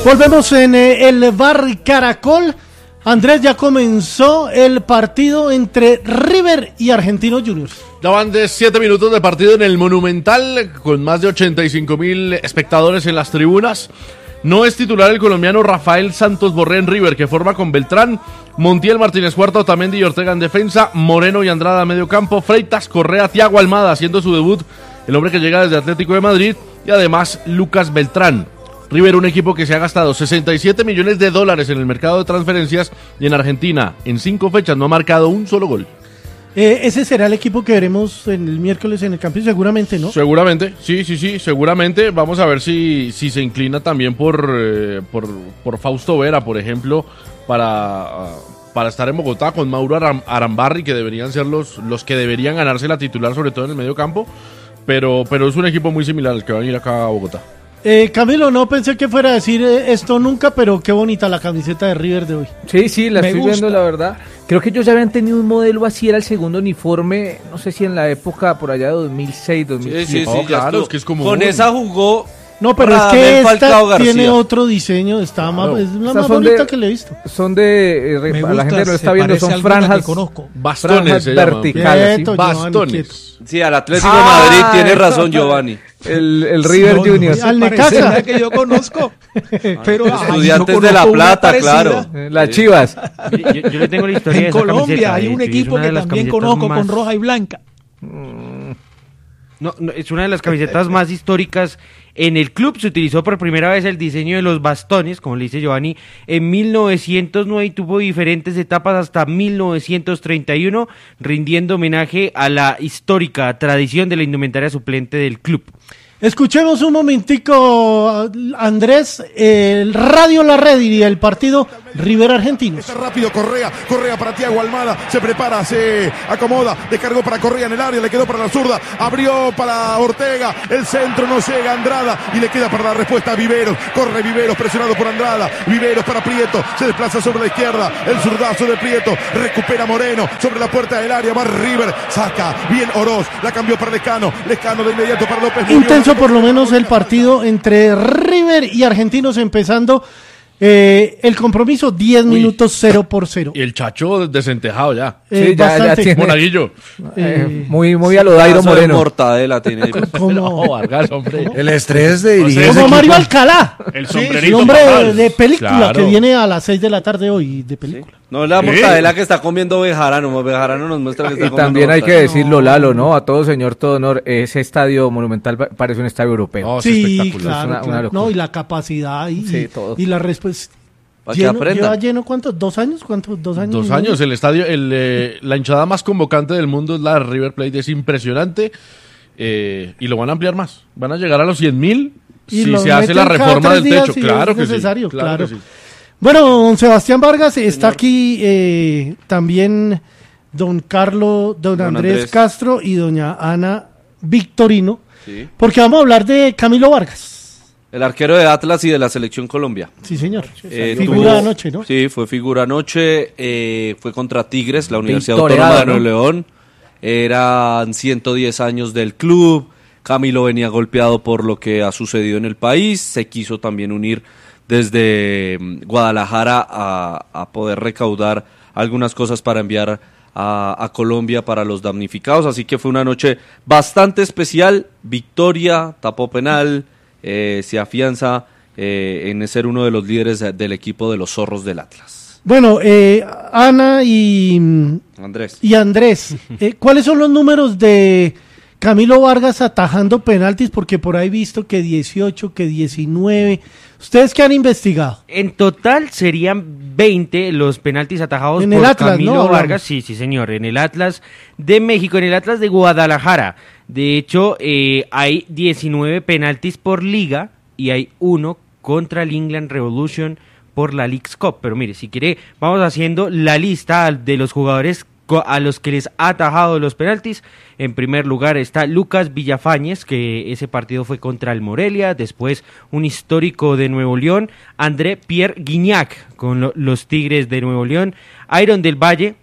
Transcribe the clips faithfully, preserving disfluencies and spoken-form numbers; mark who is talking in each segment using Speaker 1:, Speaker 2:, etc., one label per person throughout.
Speaker 1: Volvemos en eh, el bar Caracol. Andrés, ya comenzó el partido entre River y Argentinos Juniors.
Speaker 2: Ya van de siete minutos de partido en el Monumental, con más de ochenta y cinco mil espectadores en las tribunas. No es titular el colombiano Rafael Santos Borré en River, que forma con Beltrán, Montiel, Martínez Cuarta, Otamendi y Ortega en defensa, Moreno y Andrada a medio campo, Freitas, Correa, Thiago Almada haciendo su debut, el hombre que llega desde Atlético de Madrid, y además Lucas Beltrán. River, un equipo que se ha gastado sesenta y siete millones de dólares en el mercado de transferencias, y en Argentina, en cinco fechas, no ha marcado un solo gol.
Speaker 1: Eh, ese será el equipo que veremos en el miércoles en el Campín, seguramente, ¿no?
Speaker 2: Seguramente, sí, sí, sí, seguramente. Vamos a ver si, si se inclina también por, eh, por, por Fausto Vera, por ejemplo, para, para estar en Bogotá con Mauro Aram, Arambarri, que deberían ser los, los que deberían ganarse la titular, sobre todo en el medio campo. Pero, pero es un equipo muy similar al que va a ir acá a Bogotá.
Speaker 1: Eh, Camilo, no pensé que fuera a decir eh, esto nunca, pero qué bonita la camiseta de River de hoy.
Speaker 3: Sí, sí, la
Speaker 1: Me
Speaker 3: estoy
Speaker 1: gusta.
Speaker 3: viendo, la verdad. Creo que ellos ya habían tenido un modelo así, era el segundo uniforme, no sé si en la época por allá de dos mil seis, dos mil siete.
Speaker 4: Sí, sí, sí,
Speaker 2: Oh,
Speaker 4: ya
Speaker 2: claro,
Speaker 4: estuvo.
Speaker 2: es que es como
Speaker 4: Con
Speaker 2: un-
Speaker 4: esa jugó.
Speaker 1: No, pero es
Speaker 4: Radamel
Speaker 1: que
Speaker 4: Falcao
Speaker 1: esta tiene
Speaker 4: García.
Speaker 1: otro diseño, está
Speaker 2: Claro.
Speaker 1: más, es la
Speaker 3: Estas
Speaker 1: más
Speaker 3: son
Speaker 1: bonita
Speaker 3: de-
Speaker 1: que le he visto.
Speaker 3: Son de, eh,
Speaker 5: Me
Speaker 3: a la
Speaker 5: gusta,
Speaker 3: gente no lo
Speaker 5: se
Speaker 3: está viendo,
Speaker 5: parece a
Speaker 3: son
Speaker 5: alguna
Speaker 3: franjas,
Speaker 5: que conozco.
Speaker 2: Bastones
Speaker 3: franjas
Speaker 2: se llaman.
Speaker 3: verticales.
Speaker 1: Quieto,
Speaker 3: ¿sí?
Speaker 1: Giovanni,
Speaker 2: Bastones.
Speaker 4: Sí, al Atlético
Speaker 3: Ah,
Speaker 4: de Madrid tiene
Speaker 3: eso.
Speaker 4: razón Giovanni.
Speaker 3: El, el River
Speaker 5: No, no,
Speaker 3: Junior.
Speaker 5: se
Speaker 1: Al
Speaker 5: parece
Speaker 1: Necaxa.
Speaker 5: a la que yo conozco. Pero ay,
Speaker 4: Estudiantes
Speaker 5: yo
Speaker 4: de La
Speaker 5: conozco una
Speaker 4: Plata,
Speaker 5: parecida.
Speaker 4: claro.
Speaker 3: Eh, Las Chivas.
Speaker 6: Yo, yo- yo le tengo la historia de
Speaker 5: En
Speaker 6: esa
Speaker 5: Colombia
Speaker 6: camiseta,
Speaker 5: hay
Speaker 6: de
Speaker 5: un
Speaker 6: hecho, y es
Speaker 5: equipo
Speaker 6: una
Speaker 5: que
Speaker 6: de las
Speaker 5: también
Speaker 6: camisetas
Speaker 5: conozco
Speaker 6: más-
Speaker 5: con roja y blanca.
Speaker 6: No, no, es una de las camisetas más históricas en el club. Se utilizó por primera vez el diseño de los bastones, como le dice Giovanni, en mil novecientos nueve y tuvo diferentes etapas hasta mil novecientos treinta y uno, rindiendo homenaje a la histórica tradición de la indumentaria suplente del club.
Speaker 1: Escuchemos un momentico, Andrés, el Radio La Red y el partido River Argentinos.
Speaker 7: Está rápido Correa, Correa para Thiago Almada, se prepara, se acomoda, descargó para Correa en el área, le quedó para la zurda, abrió para Ortega, el centro no llega Andrada y le queda para la respuesta a Viveros, corre Viveros presionado por Andrada, Viveros para Prieto, se desplaza sobre la izquierda, el zurdazo de Prieto, recupera Moreno sobre la puerta del área, va River, saca bien Oroz, la cambió para Lescano, Lescano de inmediato para López Murillo.
Speaker 1: Intenso por lo menos el partido entre River y Argentinos, empezando eh, el compromiso diez minutos cero por cero.
Speaker 2: Y el Chacho desentejado ya.
Speaker 1: Eh,
Speaker 3: Sí, ya- ya
Speaker 1: bastante.
Speaker 3: tiene-
Speaker 2: Monaguillo.
Speaker 3: Eh, muy, muy a lo Dairo
Speaker 4: Pedazo de
Speaker 3: Moreno.
Speaker 4: mortadela tiene ahí.
Speaker 1: Como,
Speaker 2: No, Vargas, hombre.
Speaker 8: El estrés de
Speaker 2: O
Speaker 8: dirigir.
Speaker 2: sea,
Speaker 1: como
Speaker 2: ese
Speaker 1: Mario
Speaker 2: equipo-
Speaker 1: Alcalá,
Speaker 2: El
Speaker 1: el
Speaker 2: sombrerito
Speaker 1: hombre
Speaker 2: total.
Speaker 1: de película
Speaker 2: Claro.
Speaker 1: que viene a las seis de la tarde hoy de película.
Speaker 4: No es la
Speaker 2: ¿Qué?
Speaker 4: mortadela que está comiendo Bejarano. Bejarano nos muestra que está
Speaker 3: Y
Speaker 4: comiendo
Speaker 3: también hay que
Speaker 4: mortadela.
Speaker 3: decirlo, Lalo, ¿no? A todo señor, todo honor, ese estadio monumental pa- parece un estadio europeo.
Speaker 2: No, es
Speaker 1: Sí,
Speaker 2: espectacular.
Speaker 1: claro,
Speaker 3: Es una-
Speaker 1: claro.
Speaker 3: una locura.
Speaker 1: No, y la capacidad y,
Speaker 3: Sí, todo.
Speaker 1: y la respuesta.
Speaker 4: Para que
Speaker 1: Lleno,
Speaker 4: aprendan.
Speaker 1: ¿Lleva lleno cuántos? ¿Dos años? ¿Cuántos? ¿Dos años?
Speaker 2: Dos
Speaker 1: y medio?
Speaker 2: años, el estadio, el, eh, la hinchada más convocante del mundo es la de River Plate, es impresionante, eh, y lo van a ampliar más. Van a llegar a los cien mil
Speaker 1: Y
Speaker 2: si
Speaker 1: lo
Speaker 2: se hace la
Speaker 1: meten cada
Speaker 2: reforma
Speaker 1: tres
Speaker 2: del
Speaker 1: días
Speaker 2: techo.
Speaker 1: si
Speaker 2: Claro
Speaker 1: es
Speaker 2: que sí.
Speaker 1: necesario, claro.
Speaker 2: que sí.
Speaker 1: Bueno, don Sebastián Vargas, está aquí eh, también don Carlos, don,
Speaker 4: Don
Speaker 1: Andrés,
Speaker 4: Andrés.
Speaker 1: Castro y doña Ana Victorino,
Speaker 4: Sí.
Speaker 1: porque vamos a hablar de Camilo Vargas.
Speaker 4: El arquero de Atlas y de la Selección Colombia.
Speaker 1: Sí, señor.
Speaker 4: Eh,
Speaker 1: Figura
Speaker 4: tuvo-
Speaker 1: anoche, ¿no?
Speaker 4: Sí, fue figura anoche. eh, fue contra Tigres, la Universidad
Speaker 3: Victoriado,
Speaker 4: Autónoma de
Speaker 3: ¿no?
Speaker 4: Nuevo León. Eran ciento diez años del club. Camilo venía golpeado por lo que ha sucedido en el país. Se quiso también unir desde mm, Guadalajara a, a poder recaudar algunas cosas para enviar a, a Colombia para los damnificados. Así que fue una noche bastante especial. Victoria, tapó penal, eh, se afianza eh, en ser uno de los líderes de- del equipo de los Zorros del Atlas.
Speaker 1: Bueno, eh, Ana y,
Speaker 4: Andrés.
Speaker 1: y Andrés, eh, ¿cuáles son los números de Camilo Vargas atajando penaltis? Porque por ahí he visto que dieciocho, que diecinueve. ¿Ustedes qué han investigado?
Speaker 6: En total serían veinte los penaltis atajados
Speaker 1: En
Speaker 6: por
Speaker 1: el Atlas,
Speaker 6: Camilo
Speaker 1: ¿no? Hablamos.
Speaker 6: Vargas. Sí, sí, señor. En el Atlas de México, en el Atlas de Guadalajara. De hecho, eh, hay diecinueve penaltis por liga y hay uno contra el England Revolution por la Leagues Cup. Pero mire, si quiere, vamos haciendo la lista de los jugadores co- a los que les ha atajado los penaltis. En primer lugar está Lucas Villafañez, que ese partido fue contra el Morelia. Después un histórico de Nuevo León, André Pierre Guignac con lo- los Tigres de Nuevo León. Iron del Valle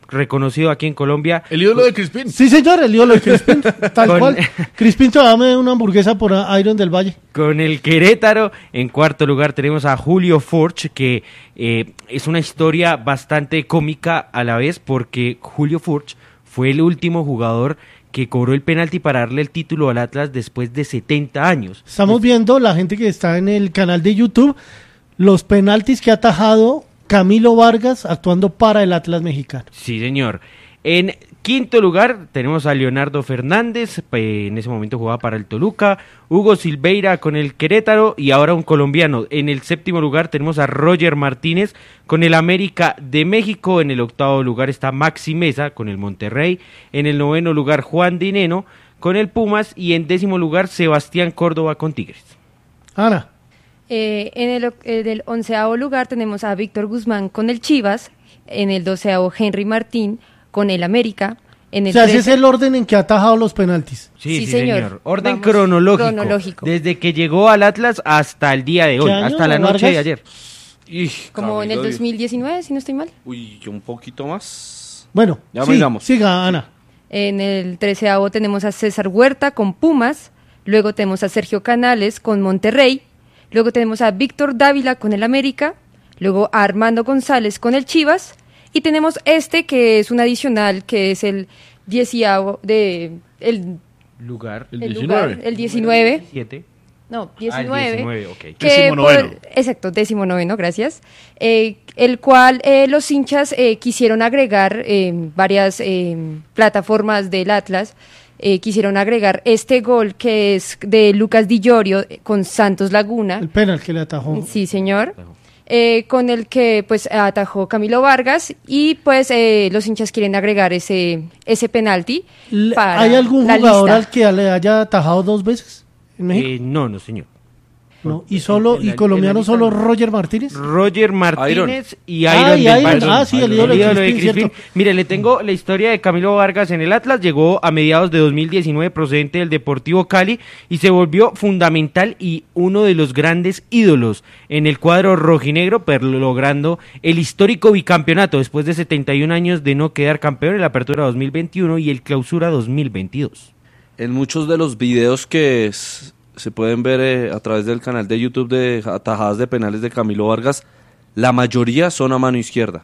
Speaker 6: reconocido aquí en Colombia.
Speaker 2: El ídolo de Crispín.
Speaker 1: Sí, señor, el ídolo de Crispín, tal
Speaker 6: Con-
Speaker 1: cual. Crispín, dame una hamburguesa por Iron del Valle.
Speaker 6: Con el Querétaro, en cuarto lugar tenemos a Julio Furch, que eh, es una historia bastante cómica a la vez, porque Julio Furch fue el último jugador que cobró el penalti para darle el título al Atlas después de setenta años.
Speaker 1: Estamos viendo, la gente que está en el canal de YouTube, los penaltis que ha atajado Camilo Vargas actuando para el Atlas mexicano.
Speaker 6: Sí, señor. En quinto lugar tenemos a Leonardo Fernández, eh, en ese momento jugaba para el Toluca, Hugo Silveira con el Querétaro y ahora un colombiano. En el séptimo lugar tenemos a Roger Martínez con el América de México, en el octavo lugar está Maxi Mesa con el Monterrey, en el noveno lugar Juan Dineno con el Pumas y en décimo lugar Sebastián Córdoba con Tigres.
Speaker 1: Ana.
Speaker 8: Eh, en el, en el onceavo lugar tenemos a Víctor Guzmán con el Chivas, en el doceavo Henry Martín con el América, en
Speaker 1: O
Speaker 8: el
Speaker 1: sea, ese es
Speaker 8: trece
Speaker 1: el orden en que ha atajado los penaltis.
Speaker 6: Sí,
Speaker 8: Sí,
Speaker 6: sí,
Speaker 8: señor.
Speaker 6: señor. Orden
Speaker 8: Vamos,
Speaker 6: cronológico,
Speaker 8: cronológico.
Speaker 6: desde que llegó al Atlas hasta el día de hoy,
Speaker 1: ¿Qué año,
Speaker 6: hasta la noche
Speaker 1: Vargas?
Speaker 6: de ayer.
Speaker 4: Y,
Speaker 8: como en el
Speaker 4: Camilo,
Speaker 8: dos mil diecinueve, si no estoy mal.
Speaker 4: Uy, un poquito más.
Speaker 1: Bueno,
Speaker 4: Ya
Speaker 1: sí,
Speaker 4: miramos.
Speaker 1: siga, Ana.
Speaker 8: En el treceavo tenemos a César Huerta con Pumas, luego tenemos a Sergio Canales con Monterrey, luego tenemos a Víctor Dávila con el América, luego a Armando González con el Chivas, y tenemos este que es un adicional, que es el dieciavo de el,
Speaker 6: Lugar.
Speaker 2: El
Speaker 8: el
Speaker 2: diecinueve.
Speaker 8: lugar, el diecinueve,
Speaker 6: siete.
Speaker 8: no,
Speaker 6: Ah,
Speaker 8: diecinueve,
Speaker 6: el diecinueve, ok.
Speaker 8: que
Speaker 7: Décimo
Speaker 8: por-
Speaker 7: noveno.
Speaker 8: exacto, décimo noveno, gracias, eh, el cual eh, los hinchas eh, quisieron agregar eh, varias eh, plataformas del Atlas, eh, quisieron agregar este gol que es de Lucas Di Llorio eh, con Santos Laguna,
Speaker 1: El penal que le atajó.
Speaker 8: sí señor, eh, con el que pues atajó Camilo Vargas, y pues eh, los hinchas quieren agregar ese ese penalti.
Speaker 1: Le-
Speaker 8: para
Speaker 1: ¿Hay algún
Speaker 8: la
Speaker 1: jugador
Speaker 8: lista.
Speaker 1: al que le haya atajado dos veces en México?
Speaker 6: Eh, no, no, señor.
Speaker 1: No. ¿Y solo
Speaker 6: en
Speaker 1: y
Speaker 6: la-
Speaker 1: colombiano
Speaker 6: en la lista
Speaker 1: solo
Speaker 6: no.
Speaker 1: Roger Martínez?
Speaker 6: Roger Martínez y Iron,
Speaker 1: Ah, y
Speaker 6: del
Speaker 1: Iron,
Speaker 6: Valle.
Speaker 1: ah, sí, el ídolo de Crispín, cierto.
Speaker 6: Mire, le tengo la historia de Camilo Vargas en el Atlas. Llegó a mediados de dos mil diecinueve procedente del Deportivo Cali y se volvió fundamental y uno de los grandes ídolos en el cuadro rojinegro, pero logrando el histórico bicampeonato después de setenta y un años de no quedar campeón en la Apertura dos mil veintiuno y el Clausura dos mil veintidós.
Speaker 4: En muchos de los videos que s- se pueden ver eh, a través del canal de YouTube de atajadas de penales de Camilo Vargas, la mayoría son a mano izquierda.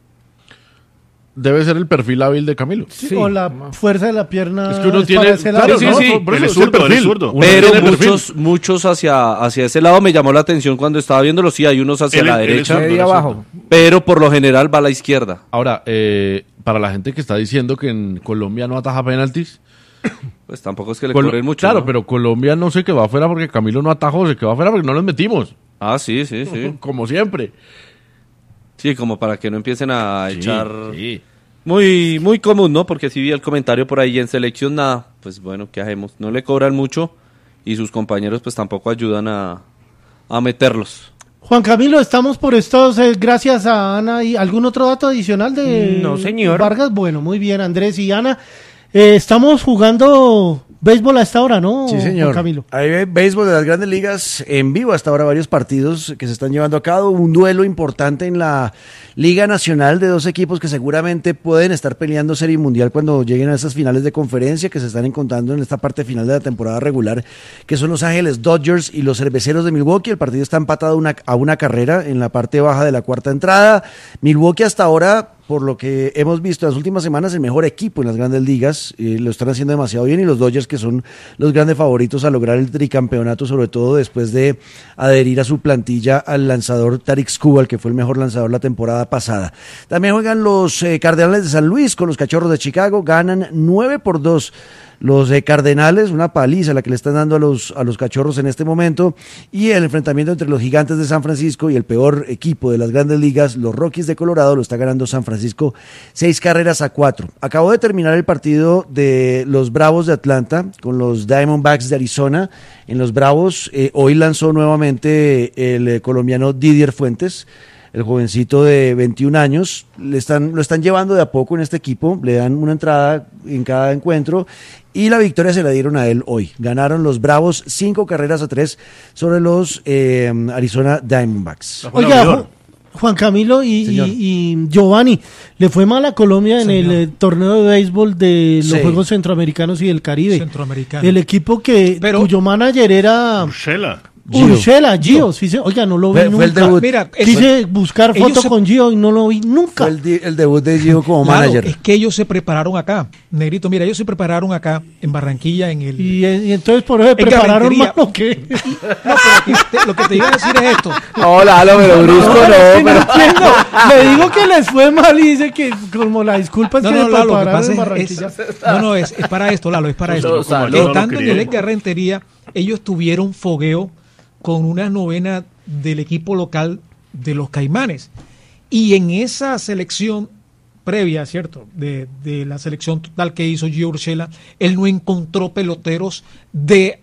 Speaker 2: Debe ser el perfil hábil de Camilo.
Speaker 1: Sí, o la fuerza de la pierna.
Speaker 2: Es que uno
Speaker 1: es
Speaker 2: tiene-
Speaker 1: para ese lado,
Speaker 2: claro,
Speaker 1: ¿no?
Speaker 2: sí, sí. Por
Speaker 7: Él
Speaker 2: eso
Speaker 7: es
Speaker 2: es el
Speaker 7: zurdo, él es
Speaker 2: perfil.
Speaker 7: zurdo.
Speaker 2: Uno
Speaker 4: Pero
Speaker 2: tiene perfil.
Speaker 4: muchos, muchos hacia, hacia ese lado me llamó la atención cuando estaba viéndolo. Sí, hay unos hacia
Speaker 7: Él-
Speaker 4: la
Speaker 7: él es
Speaker 4: derecha,
Speaker 7: zurdo,
Speaker 3: Media
Speaker 7: él es
Speaker 3: abajo.
Speaker 4: pero por lo general va a la izquierda.
Speaker 2: Ahora, eh, para la gente que está diciendo que en Colombia no ataja penaltis,
Speaker 4: Pues tampoco es que le
Speaker 2: Colo-
Speaker 4: cobren mucho.
Speaker 2: claro,
Speaker 4: ¿no?
Speaker 2: pero Colombia no se quedó afuera porque Camilo no atajó, se quedó afuera porque no los metimos,
Speaker 4: Ah, sí, sí, sí.
Speaker 2: como siempre.
Speaker 4: Sí, como para que no empiecen a
Speaker 2: Sí,
Speaker 4: echar...
Speaker 2: sí.
Speaker 4: Muy, muy común, ¿no? Porque si vi el comentario por ahí en selección, nada, pues bueno, ¿qué hacemos? No le cobran mucho y sus compañeros pues tampoco ayudan a, a meterlos.
Speaker 1: Juan Camilo, estamos por estos, eh, gracias a Ana. ¿Y algún otro dato adicional de
Speaker 6: No, señor.
Speaker 1: Vargas? Bueno, muy bien, Andrés y Ana. Eh, estamos jugando béisbol a esta hora, ¿no,
Speaker 9: Sí, señor.
Speaker 1: Juan Camilo?
Speaker 9: Hay béisbol de las grandes ligas en vivo hasta ahora, varios partidos que se están llevando a cabo. Un duelo importante en la Liga Nacional de dos equipos que seguramente pueden estar peleando Serie Mundial cuando lleguen a esas finales de conferencia que se están encontrando en esta parte final de la temporada regular, que son Los Ángeles Dodgers y los Cerveceros de Milwaukee. El partido está empatado una, a una carrera en la parte baja de la cuarta entrada. Milwaukee hasta ahora, por lo que hemos visto en las últimas semanas, el mejor equipo en las grandes ligas, eh, lo están haciendo demasiado bien, y los Dodgers, que son los grandes favoritos a lograr el tricampeonato, sobre todo después de adherir a su plantilla al lanzador Tarik Skubal, que fue el mejor lanzador la temporada pasada. También juegan los eh, Cardenales de San Luis con los Cachorros de Chicago, ganan nueve por dos. Los eh, Cardenales, una paliza la que le están dando a los, a los Cachorros en este momento, y el enfrentamiento entre los Gigantes de San Francisco y el peor equipo de las grandes ligas, los Rockies de Colorado, lo está ganando San Francisco seis carreras a cuatro. Acabó de terminar el partido de los Bravos de Atlanta con los Diamondbacks de Arizona. En los Bravos eh, hoy lanzó nuevamente el eh, colombiano Didier Fuentes, el jovencito de veintiún años. Le están, lo están llevando de a poco en este equipo, le dan una entrada en cada encuentro, y la victoria se la dieron a él hoy. Ganaron los Bravos cinco carreras a tres sobre los eh, Arizona Diamondbacks.
Speaker 1: Oiga, Ju- Juan Camilo y, y, y Giovanni, le fue mal a Colombia en Señor. el eh, torneo de béisbol de los sí. Juegos Centroamericanos y del Caribe.
Speaker 5: Centroamericano.
Speaker 1: El equipo que
Speaker 5: Pero,
Speaker 1: cuyo manager era
Speaker 2: Urshela.
Speaker 1: Urshela, Gio, sí, sí, oiga, no lo vi
Speaker 9: fue,
Speaker 1: nunca.
Speaker 9: Fue el debut.
Speaker 5: Mira,
Speaker 1: Quise
Speaker 5: eso,
Speaker 1: buscar fotos se... con Gio y no lo vi nunca.
Speaker 9: Fue el, de, el debut de Gio como
Speaker 5: claro,
Speaker 9: manager.
Speaker 5: Es que ellos se prepararon acá, Negrito, mira, ellos se prepararon acá en Barranquilla en el...
Speaker 1: Y, y entonces por eso se prepararon más o qué.
Speaker 5: No, pero aquí te, lo que te iba a decir es esto.
Speaker 3: Hola, no, pero brusco no,
Speaker 1: no,
Speaker 3: pero...
Speaker 1: entiendo. Le digo que les fue mal y dice que como la disculpa es
Speaker 5: no,
Speaker 1: que
Speaker 5: no,
Speaker 1: se
Speaker 5: Lalo,
Speaker 1: prepararon en
Speaker 5: Barranquilla.
Speaker 1: Es,
Speaker 5: no, no, es, es para esto, Lalo, es para esto. Estando en el Edgar Rentería, ellos tuvieron fogueo con una novena del equipo local de los Caimanes. Y en esa selección previa, ¿cierto? De, de la selección total que hizo Gio Urshela, él no encontró peloteros de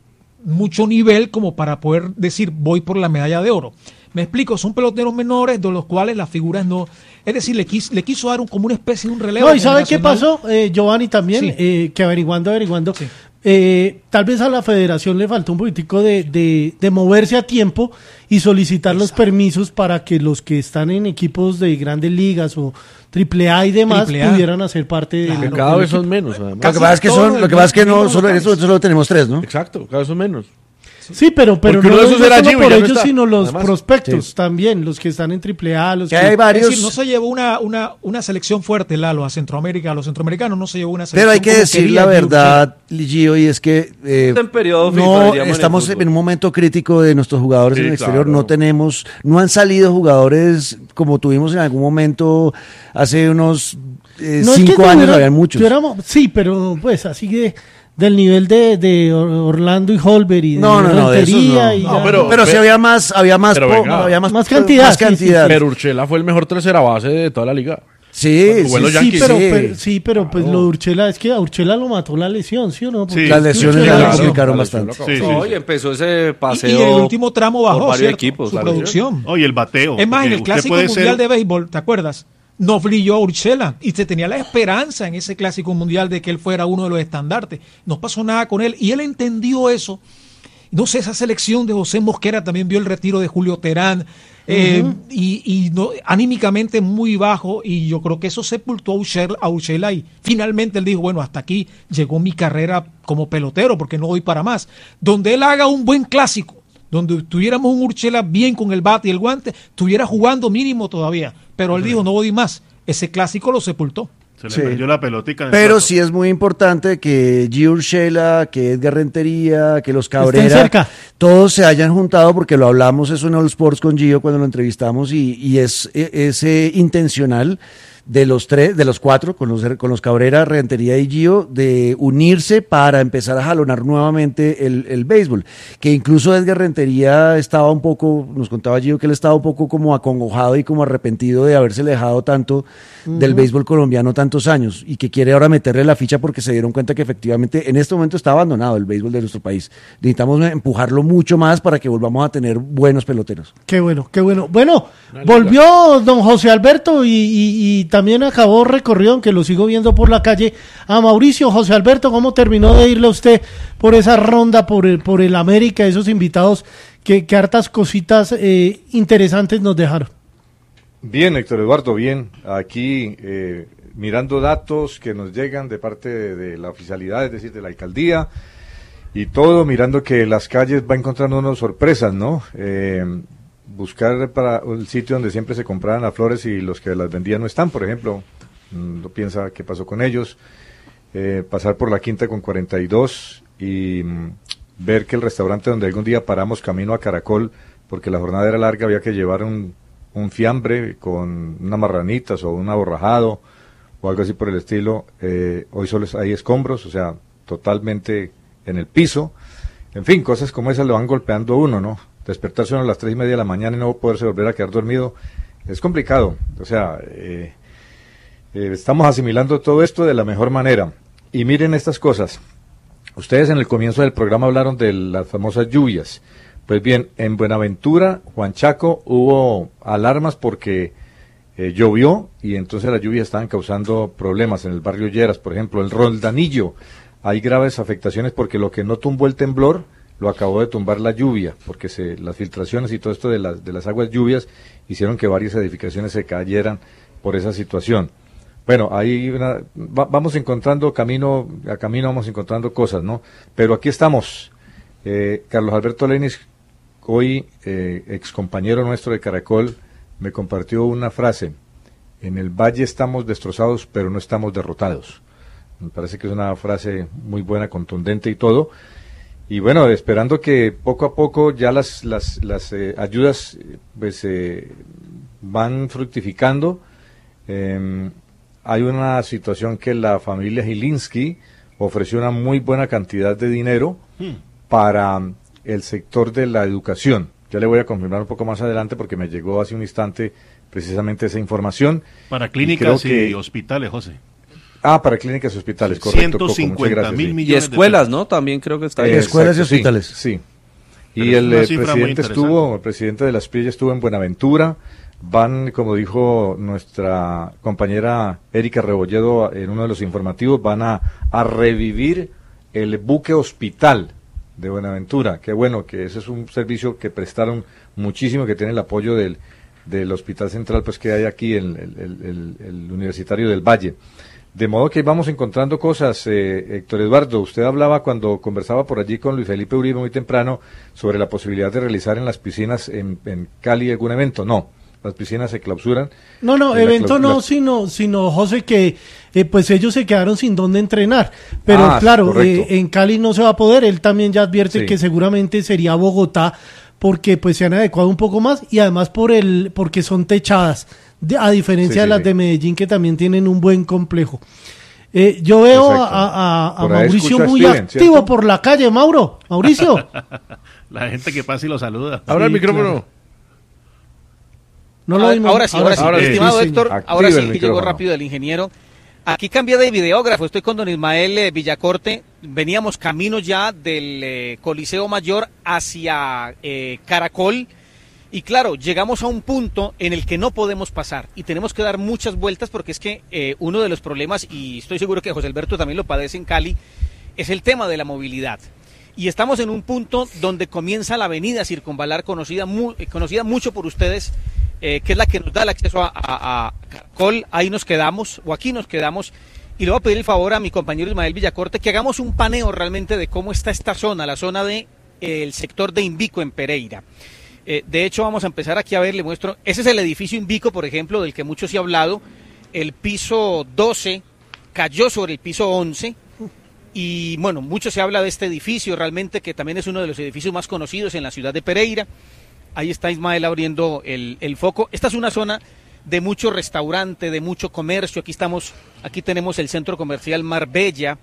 Speaker 5: mucho nivel como para poder decir voy por la medalla de oro. Me explico, son peloteros menores de los cuales las figuras no... Es decir, le quiso, le quiso dar un, como una especie de un relevo.
Speaker 1: No, ¿y sabe qué pasó, eh, Giovanni, también? Sí. Eh, que averiguando, averiguando... Sí. Eh, tal vez a la federación le faltó un poquitico de, de, de moverse a tiempo y solicitar Exacto. los permisos para que los que están en equipos de grandes ligas o triple A y demás triple A. pudieran hacer parte de
Speaker 2: claro, cada vez son menos además.
Speaker 9: Lo que pasa es que son, lo que pasa es que no solo en eso solo tenemos tres, ¿no?
Speaker 2: Exacto, cada vez son menos.
Speaker 1: Sí, pero, pero no,
Speaker 2: no,
Speaker 1: no solo
Speaker 2: allí,
Speaker 1: por
Speaker 2: no
Speaker 1: ellos,
Speaker 2: está.
Speaker 1: sino los
Speaker 2: Además,
Speaker 1: prospectos
Speaker 2: sí.
Speaker 1: también, los que están en triple A, los
Speaker 9: que
Speaker 1: que...
Speaker 9: hay varios.
Speaker 5: Es decir, no se llevó una, una, una selección fuerte, Lalo, a Centroamérica, a los centroamericanos no se llevó una selección.
Speaker 9: Pero hay que decir la verdad, Gio, y es que eh,
Speaker 4: en periodo
Speaker 9: no
Speaker 4: FIFA,
Speaker 9: estamos
Speaker 4: en,
Speaker 9: en un momento crítico de nuestros jugadores sí, en el
Speaker 2: claro.
Speaker 9: exterior, no tenemos, no han salido jugadores como tuvimos en algún momento hace unos eh,
Speaker 1: no
Speaker 9: cinco
Speaker 1: es que
Speaker 9: años,
Speaker 1: tuviera,
Speaker 9: habían muchos.
Speaker 1: Tuviéramos, sí, pero pues así que... del nivel de, de Orlando y Holber y de
Speaker 9: no, no, no, de esos no.
Speaker 1: Y
Speaker 9: no pero, pero sí había más, había más, po,
Speaker 2: venga,
Speaker 9: había más,
Speaker 1: más cantidad.
Speaker 9: Más cantidad.
Speaker 1: Sí, sí,
Speaker 2: pero Urshela fue el mejor tercera base de toda la liga.
Speaker 9: Sí, sí,
Speaker 1: sí, pero, pero, sí, pero pues claro. Lo de Urshela, es que a Urshela lo mató la lesión, ¿sí o no?
Speaker 9: Sí, las lesiones
Speaker 1: Urshela,
Speaker 9: le
Speaker 1: claro,
Speaker 9: complicaron bastante.
Speaker 4: Sí, sí, no, sí. Y empezó ese paseo.
Speaker 5: Y, y el último tramo bajó, ¿cierto?
Speaker 4: Equipos,
Speaker 5: su
Speaker 4: claro.
Speaker 5: producción.
Speaker 10: Oye, el bateo.
Speaker 5: Es más, en el Clásico Mundial
Speaker 10: ser...
Speaker 5: de Béisbol, ¿te acuerdas? No brilló Urshela y se tenía la esperanza en ese Clásico Mundial de que él fuera uno de los estandartes. No pasó nada con él y él entendió eso. No sé, esa selección de José Mosquera también vio el retiro de Julio Terán eh, uh-huh. y, y no, anímicamente muy bajo, y yo creo que eso sepultó a Urshela, a Urshela y finalmente él dijo, bueno, hasta aquí llegó mi carrera como pelotero porque no doy para más. Donde él haga un buen clásico, donde tuviéramos un Urshela bien con el bate y el guante, estuviera jugando mínimo todavía. Pero él dijo, no voy más. Ese clásico lo sepultó.
Speaker 10: Se le
Speaker 9: sí.
Speaker 10: perdió la pelotica. En el
Speaker 9: Pero
Speaker 10: plato.
Speaker 9: sí es muy importante que Gio Urshela, que Edgar Rentería, que los Cabrera, todos se hayan juntado, porque lo hablamos eso en All Sports con Gio cuando lo entrevistamos, y, y es, es eh, intencional de los tres, de los cuatro, con los, con los Cabrera, Rentería y Gio, de unirse para empezar a jalonar nuevamente el, el béisbol. Que incluso Edgar Rentería estaba un poco, nos contaba Gio que él estaba un poco como acongojado y como arrepentido de haberse dejado tanto uh-huh. del béisbol colombiano tantos años, y que quiere ahora meterle la ficha porque se dieron cuenta que efectivamente en este momento está abandonado el béisbol de nuestro país. Necesitamos empujarlo mucho más para que volvamos a tener buenos peloteros.
Speaker 1: Qué bueno, qué bueno. Bueno, volvió don José Alberto y, y, y también acabó recorrido, aunque lo sigo viendo por la calle, a Mauricio. José Alberto, ¿cómo terminó de irle a usted por esa ronda, por el, por el América, esos invitados que, que hartas cositas eh, interesantes nos dejaron?
Speaker 11: Bien, Héctor Eduardo, bien. Aquí eh, mirando datos que nos llegan de parte de, de la oficialidad, es decir, de la alcaldía, y todo, mirando que las calles va encontrando unas sorpresas, ¿no? Eh, buscar para el sitio donde siempre se compraban las flores y los que las vendían no están, por ejemplo, no piensa qué pasó con ellos, eh, pasar por la Quinta con cuarenta y dos y mm, ver que el restaurante donde algún día paramos camino a Caracol, porque la jornada era larga, había que llevar un, un fiambre con unas marranitas o un aborrajado o algo así por el estilo, eh, hoy solo hay escombros, o sea, totalmente en el piso, en fin, cosas como esas le van golpeando a uno, ¿no? Despertarse uno a las tres y media de la mañana y no poderse volver a quedar dormido es complicado. O sea, eh, eh, estamos asimilando todo esto de la mejor manera. Y miren estas cosas. Ustedes en el comienzo del programa hablaron de las famosas lluvias. Pues bien, en Buenaventura, Juan Chaco, hubo alarmas porque eh, llovió y entonces las lluvias estaban causando problemas en el barrio Lleras, por ejemplo, el Roldanillo. Hay graves afectaciones porque lo que no tumbó el temblor lo acabó de tumbar la lluvia, porque se, las filtraciones y todo esto de las, de las aguas lluvias hicieron que varias edificaciones se cayeran por esa situación. Bueno, ahí una, va, vamos encontrando camino, a camino vamos encontrando cosas, ¿no? Pero aquí estamos. Eh, Carlos Alberto Lenis, hoy eh, ex compañero nuestro de Caracol, me compartió una frase: en el valle estamos destrozados, pero no estamos derrotados. Me parece que es una frase muy buena, contundente y todo. Y bueno, esperando que poco a poco ya las, las, las eh, ayudas pues, eh, van fructificando. Eh, hay una situación que la familia Gilinski ofreció una muy buena cantidad de dinero hmm. para el sector de la educación. Ya le voy a confirmar un poco más adelante porque me llegó hace un instante precisamente esa información.
Speaker 10: Para clínicas y, y hospitales, José.
Speaker 11: Ah, para clínicas y hospitales, correcto.
Speaker 10: ciento cincuenta mil millones
Speaker 4: y escuelas, ¿no? También creo que está ahí.
Speaker 9: Eh, escuelas y hospitales.
Speaker 11: Sí. sí. Y el eh, presidente estuvo, el presidente de la S P I E estuvo en Buenaventura. Van, como dijo nuestra compañera Erika Rebolledo en uno de los informativos, van a, a revivir el buque hospital de Buenaventura. Qué bueno, que ese es un servicio que prestaron muchísimo, que tiene el apoyo del, del Hospital Central pues que hay aquí, el, el, el, el Universitario del Valle. De modo que vamos encontrando cosas. eh, Héctor Eduardo, usted hablaba cuando conversaba por allí con Luis Felipe Uribe muy temprano sobre la posibilidad de realizar en las piscinas en, en Cali algún evento. No, las piscinas se clausuran.
Speaker 1: No, no, evento no, sino, sino José, que eh, pues ellos se quedaron sin dónde entrenar. Pero ah, claro, eh, en Cali no se va a poder. Él también ya advierte sí. que seguramente sería Bogotá, porque pues se han adecuado un poco más y además por el porque son techadas. De, a diferencia sí, sí, de las sí. de Medellín, que también tienen un buen complejo. Eh, yo veo Exacto. a, a, a Mauricio muy Steven, activo ¿cierto? Por la calle. Mauro, Mauricio.
Speaker 10: La gente que pasa y lo saluda.
Speaker 2: Ahora sí, el micrófono.
Speaker 12: Claro.
Speaker 1: No lo
Speaker 12: ahora, ahora sí, ahora sí.
Speaker 2: Ahora sí.
Speaker 12: Estimado
Speaker 2: sí,
Speaker 12: Héctor,
Speaker 2: Active
Speaker 12: ahora sí que llegó
Speaker 2: micrófono.
Speaker 12: rápido el ingeniero. Aquí cambié de videógrafo, estoy con don Ismael eh, Villacorte. Veníamos camino ya del eh, Coliseo Mayor hacia eh, Caracol. Y claro, llegamos a un punto en el que no podemos pasar y tenemos que dar muchas vueltas porque es que eh, uno de los problemas, y estoy seguro que José Alberto también lo padece en Cali, es el tema de la movilidad. Y estamos en un punto donde comienza la avenida Circunvalar, conocida, mu conocida mucho por ustedes, eh, que es la que nos da el acceso a, a, a Caracol. Ahí nos quedamos, o aquí nos quedamos, y le voy a pedir el favor a mi compañero Ismael Villacorte que hagamos un paneo realmente de cómo está esta zona, la zona del de, eh, sector de Invico en Pereira. Eh, de hecho, vamos a empezar aquí a ver, le muestro, ese es el edificio Invico, por ejemplo, del que mucho se ha hablado. El piso doce cayó sobre el piso once y bueno, mucho se habla de este edificio, realmente que también es uno de los edificios más conocidos en la ciudad de Pereira. Ahí está Ismael abriendo el, el foco. Esta es una zona de mucho restaurante, de mucho comercio. Aquí estamos, aquí tenemos el centro comercial Marbella,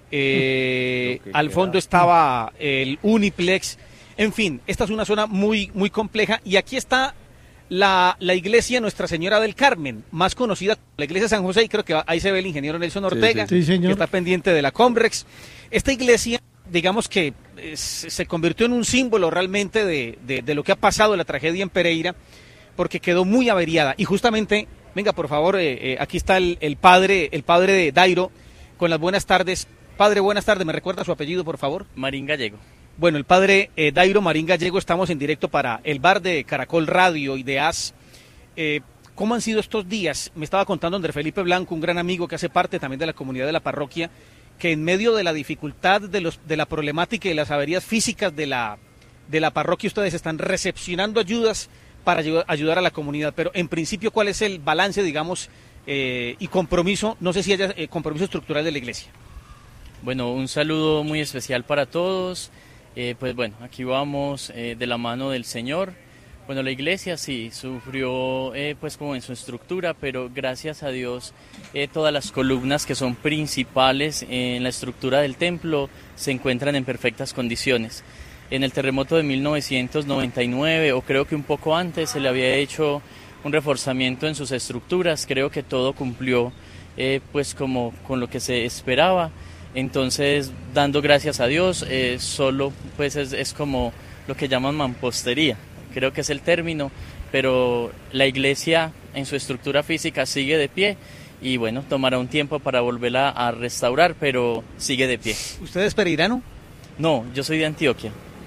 Speaker 12: eh, al fondo estaba el Uniplex. En fin, esta es una zona muy, muy compleja y aquí está la, la iglesia Nuestra Señora del Carmen, más conocida como la iglesia San José, y creo que ahí se ve el ingeniero Nelson Ortega,
Speaker 1: sí, sí. Sí,
Speaker 12: que está pendiente de la Comrex. Esta iglesia, digamos que eh, se convirtió en un símbolo realmente de, de, de lo que ha pasado, la tragedia en Pereira, porque quedó muy averiada. Y justamente, venga por favor, eh, eh, aquí está el, el padre, el padre de Dairo, con las buenas tardes. Padre, buenas tardes, ¿me recuerda su apellido, por favor?
Speaker 13: Marín Gallego.
Speaker 12: Bueno, el padre eh, Dairo Marín Gallego, estamos en directo para el bar de Caracol Radio y de A S. Eh, ¿Cómo han sido estos días? Me estaba contando Andrés Felipe Blanco, un gran amigo que hace parte también de la comunidad de la parroquia, que en medio de la dificultad, de, los, de la problemática y de las averías físicas de la, de la parroquia, ustedes están recepcionando ayudas para ayudar a la comunidad. Pero en principio, ¿cuál es el balance, digamos, eh, y compromiso, no sé si haya eh, compromiso estructural de la iglesia?
Speaker 13: Bueno, un saludo muy especial para todos. Eh, pues bueno, aquí vamos eh, de la mano del Señor. Bueno, la iglesia sí sufrió eh, pues como en su estructura, pero gracias a Dios eh, todas las columnas que son principales en la estructura del templo se encuentran en perfectas condiciones. En el terremoto de mil novecientos noventa y nueve, o creo que un poco antes, se le había hecho un reforzamiento en sus estructuras. Creo que todo cumplió eh, pues como con lo que se esperaba. Entonces, dando gracias a Dios, eh, solo pues es, es como lo que llaman mampostería, creo que es el término, pero la iglesia en su estructura física sigue de pie y bueno, tomará un tiempo para volverla a restaurar, pero sigue de pie.
Speaker 12: ¿Usted es pereirano?
Speaker 13: No, yo soy de Antioquia.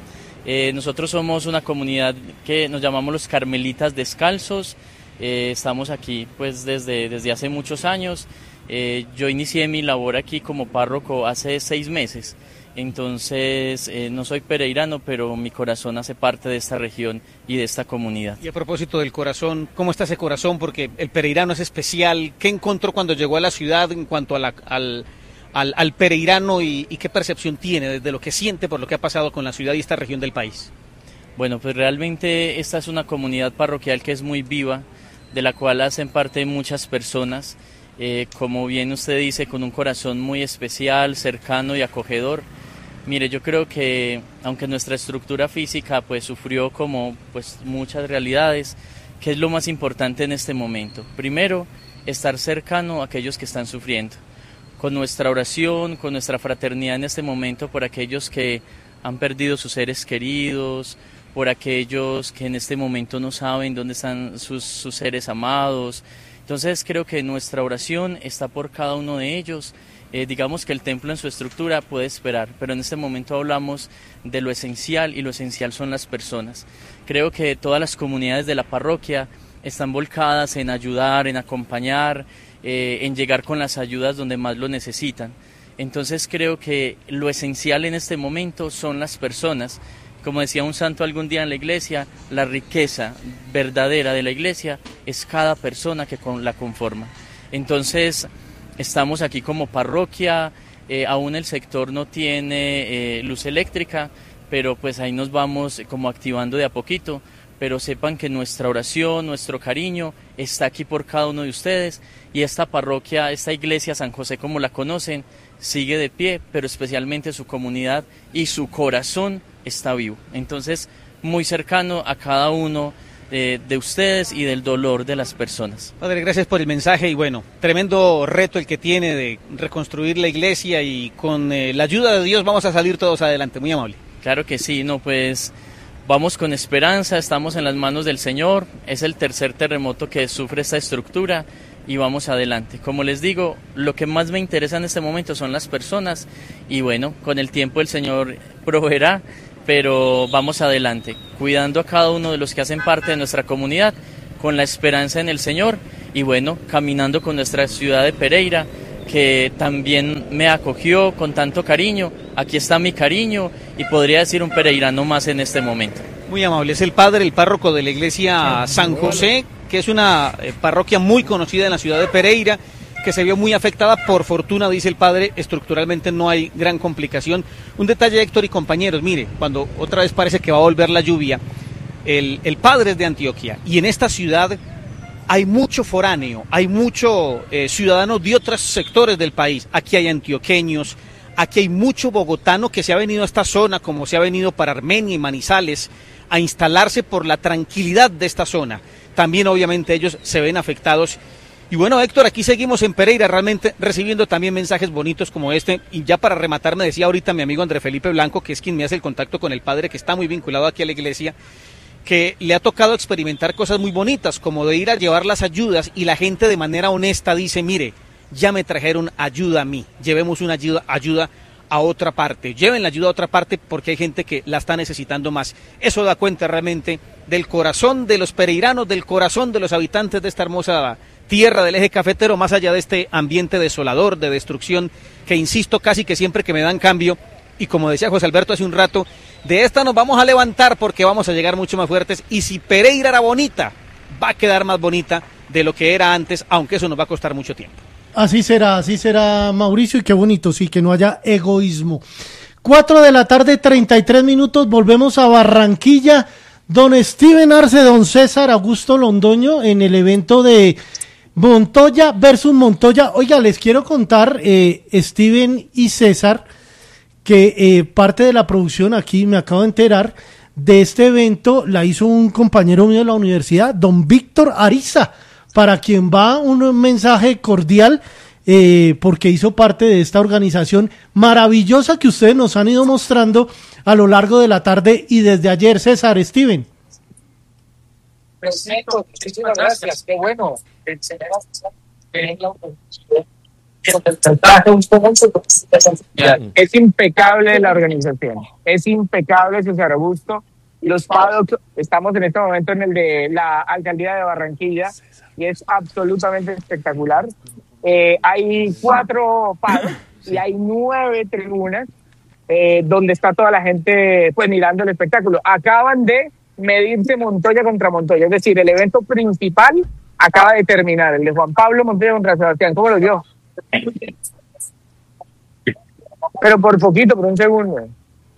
Speaker 13: Eh, nosotros somos una comunidad que nos llamamos los Carmelitas Descalzos. Eh, estamos aquí pues desde, desde hace muchos años. Eh, yo inicié mi labor aquí como párroco hace seis meses. Entonces, eh, no soy pereirano, pero mi corazón hace parte de esta región y de esta comunidad.
Speaker 12: Y a propósito del corazón, ¿cómo está ese corazón? Porque el pereirano es especial. ¿Qué encontró cuando llegó a la ciudad en cuanto a la, al, al, al pereirano y, y qué percepción tiene desde lo que siente por lo que ha pasado con la ciudad y esta región del país?
Speaker 13: Bueno, pues realmente esta es una comunidad parroquial que es muy viva, de la cual hacen parte muchas personas, eh, como bien usted dice, con un corazón muy especial, cercano y acogedor. Mire, yo creo que aunque nuestra estructura física pues sufrió como pues muchas realidades, ¿qué es lo más importante en este momento? Primero, estar cercano a aquellos que están sufriendo, con nuestra oración, con nuestra fraternidad en este momento por aquellos que han perdido sus seres queridos, por aquellos que en este momento no saben dónde están sus, sus seres amados. Entonces creo que nuestra oración está por cada uno de ellos. Eh, digamos que el templo en su estructura puede esperar, pero en este momento hablamos de lo esencial y lo esencial son las personas. Creo que todas las comunidades de la parroquia están volcadas en ayudar, en acompañar, eh, en llegar con las ayudas donde más lo necesitan. Entonces creo que lo esencial en este momento son las personas. Como decía un santo algún día en la iglesia, la riqueza verdadera de la iglesia es cada persona que con, la conforma. Entonces, estamos aquí como parroquia, eh, aún el sector no tiene eh, luz eléctrica, pero pues ahí nos vamos como activando de a poquito, pero sepan que nuestra oración, nuestro cariño está aquí por cada uno de ustedes y esta parroquia, esta iglesia San José como la conocen, sigue de pie, pero especialmente su comunidad y su corazón está vivo. Entonces, muy cercano a cada uno de, de ustedes y del dolor de las personas.
Speaker 12: Padre, gracias por el mensaje y bueno, tremendo reto el que tiene de reconstruir la iglesia y con eh, la ayuda de Dios vamos a salir todos adelante. Muy amable.
Speaker 13: Claro que sí, no, pues vamos con esperanza, estamos en las manos del Señor, es el tercer terremoto que sufre esta estructura y vamos adelante. Como les digo, lo que más me interesa en este momento son las personas y bueno, con el tiempo el Señor proveerá, pero vamos adelante, cuidando a cada uno de los que hacen parte de nuestra comunidad, con la esperanza en el Señor y bueno, caminando con nuestra ciudad de Pereira, que también me acogió con tanto cariño. Aquí está mi cariño y podría decir un pereirano más en este momento.
Speaker 12: Muy amable, es el padre, el párroco de la iglesia San José, que es una eh, parroquia muy conocida en la ciudad de Pereira, que se vio muy afectada, por fortuna, dice el padre, estructuralmente no hay gran complicación. Un detalle, Héctor y compañeros, mire, cuando otra vez parece que va a volver la lluvia, el, el padre es de Antioquia, y en esta ciudad hay mucho foráneo, hay mucho eh, ciudadanos de otros sectores del país. Aquí hay antioqueños, aquí hay mucho bogotano que se ha venido a esta zona, como se ha venido para Armenia y Manizales, a instalarse por la tranquilidad de esta zona. También obviamente ellos se ven afectados. Y bueno, Héctor, aquí seguimos en Pereira realmente recibiendo también mensajes bonitos como este. Y ya para rematar, me decía ahorita mi amigo André Felipe Blanco, que es quien me hace el contacto con el padre, que está muy vinculado aquí a la iglesia, que le ha tocado experimentar cosas muy bonitas, como de ir a llevar las ayudas y la gente de manera honesta dice, mire, ya me trajeron ayuda a mí, llevemos una ayuda, ayuda a otra parte, lleven la ayuda a otra parte porque hay gente que la está necesitando más. Eso da cuenta realmente del corazón de los pereiranos, del corazón de los habitantes de esta hermosa tierra del eje cafetero, más allá de este ambiente desolador, de destrucción, que insisto casi que siempre que me dan cambio, y como decía José Alberto hace un rato, de esta nos vamos a levantar porque vamos a llegar mucho más fuertes, y si Pereira era bonita, va a quedar más bonita de lo que era antes, aunque eso nos va a costar mucho tiempo.
Speaker 1: Así será, así será, Mauricio, y qué bonito, sí, que no haya egoísmo. Cuatro de la tarde, treinta y tres minutos, volvemos a Barranquilla. Don Steven Arce, don César Augusto Londoño, en el evento de Montoya versus Montoya. Oiga, les quiero contar, eh, Steven y César, que eh, parte de la producción, aquí me acabo de enterar, de este evento la hizo un compañero mío de la universidad, don Víctor Ariza, para quien va un mensaje cordial, eh, porque hizo parte de esta organización maravillosa que ustedes nos han ido mostrando a lo largo de la tarde y desde ayer. César, Steven.
Speaker 14: Perfecto, muchísimas gracias, qué bueno. Es impecable la organización, es impecable César Augusto. Los paddocks, estamos en este momento en el de la alcaldía de Barranquilla y es absolutamente espectacular. Eh, hay cuatro paddocks y hay nueve tribunas eh, donde está toda la gente pues mirando el espectáculo. Acaban de medirse Montoya contra Montoya, es decir, el evento principal acaba de terminar, el de Juan Pablo Montoya contra Sebastián. ¿Cómo lo vio? Pero por poquito, por un segundo.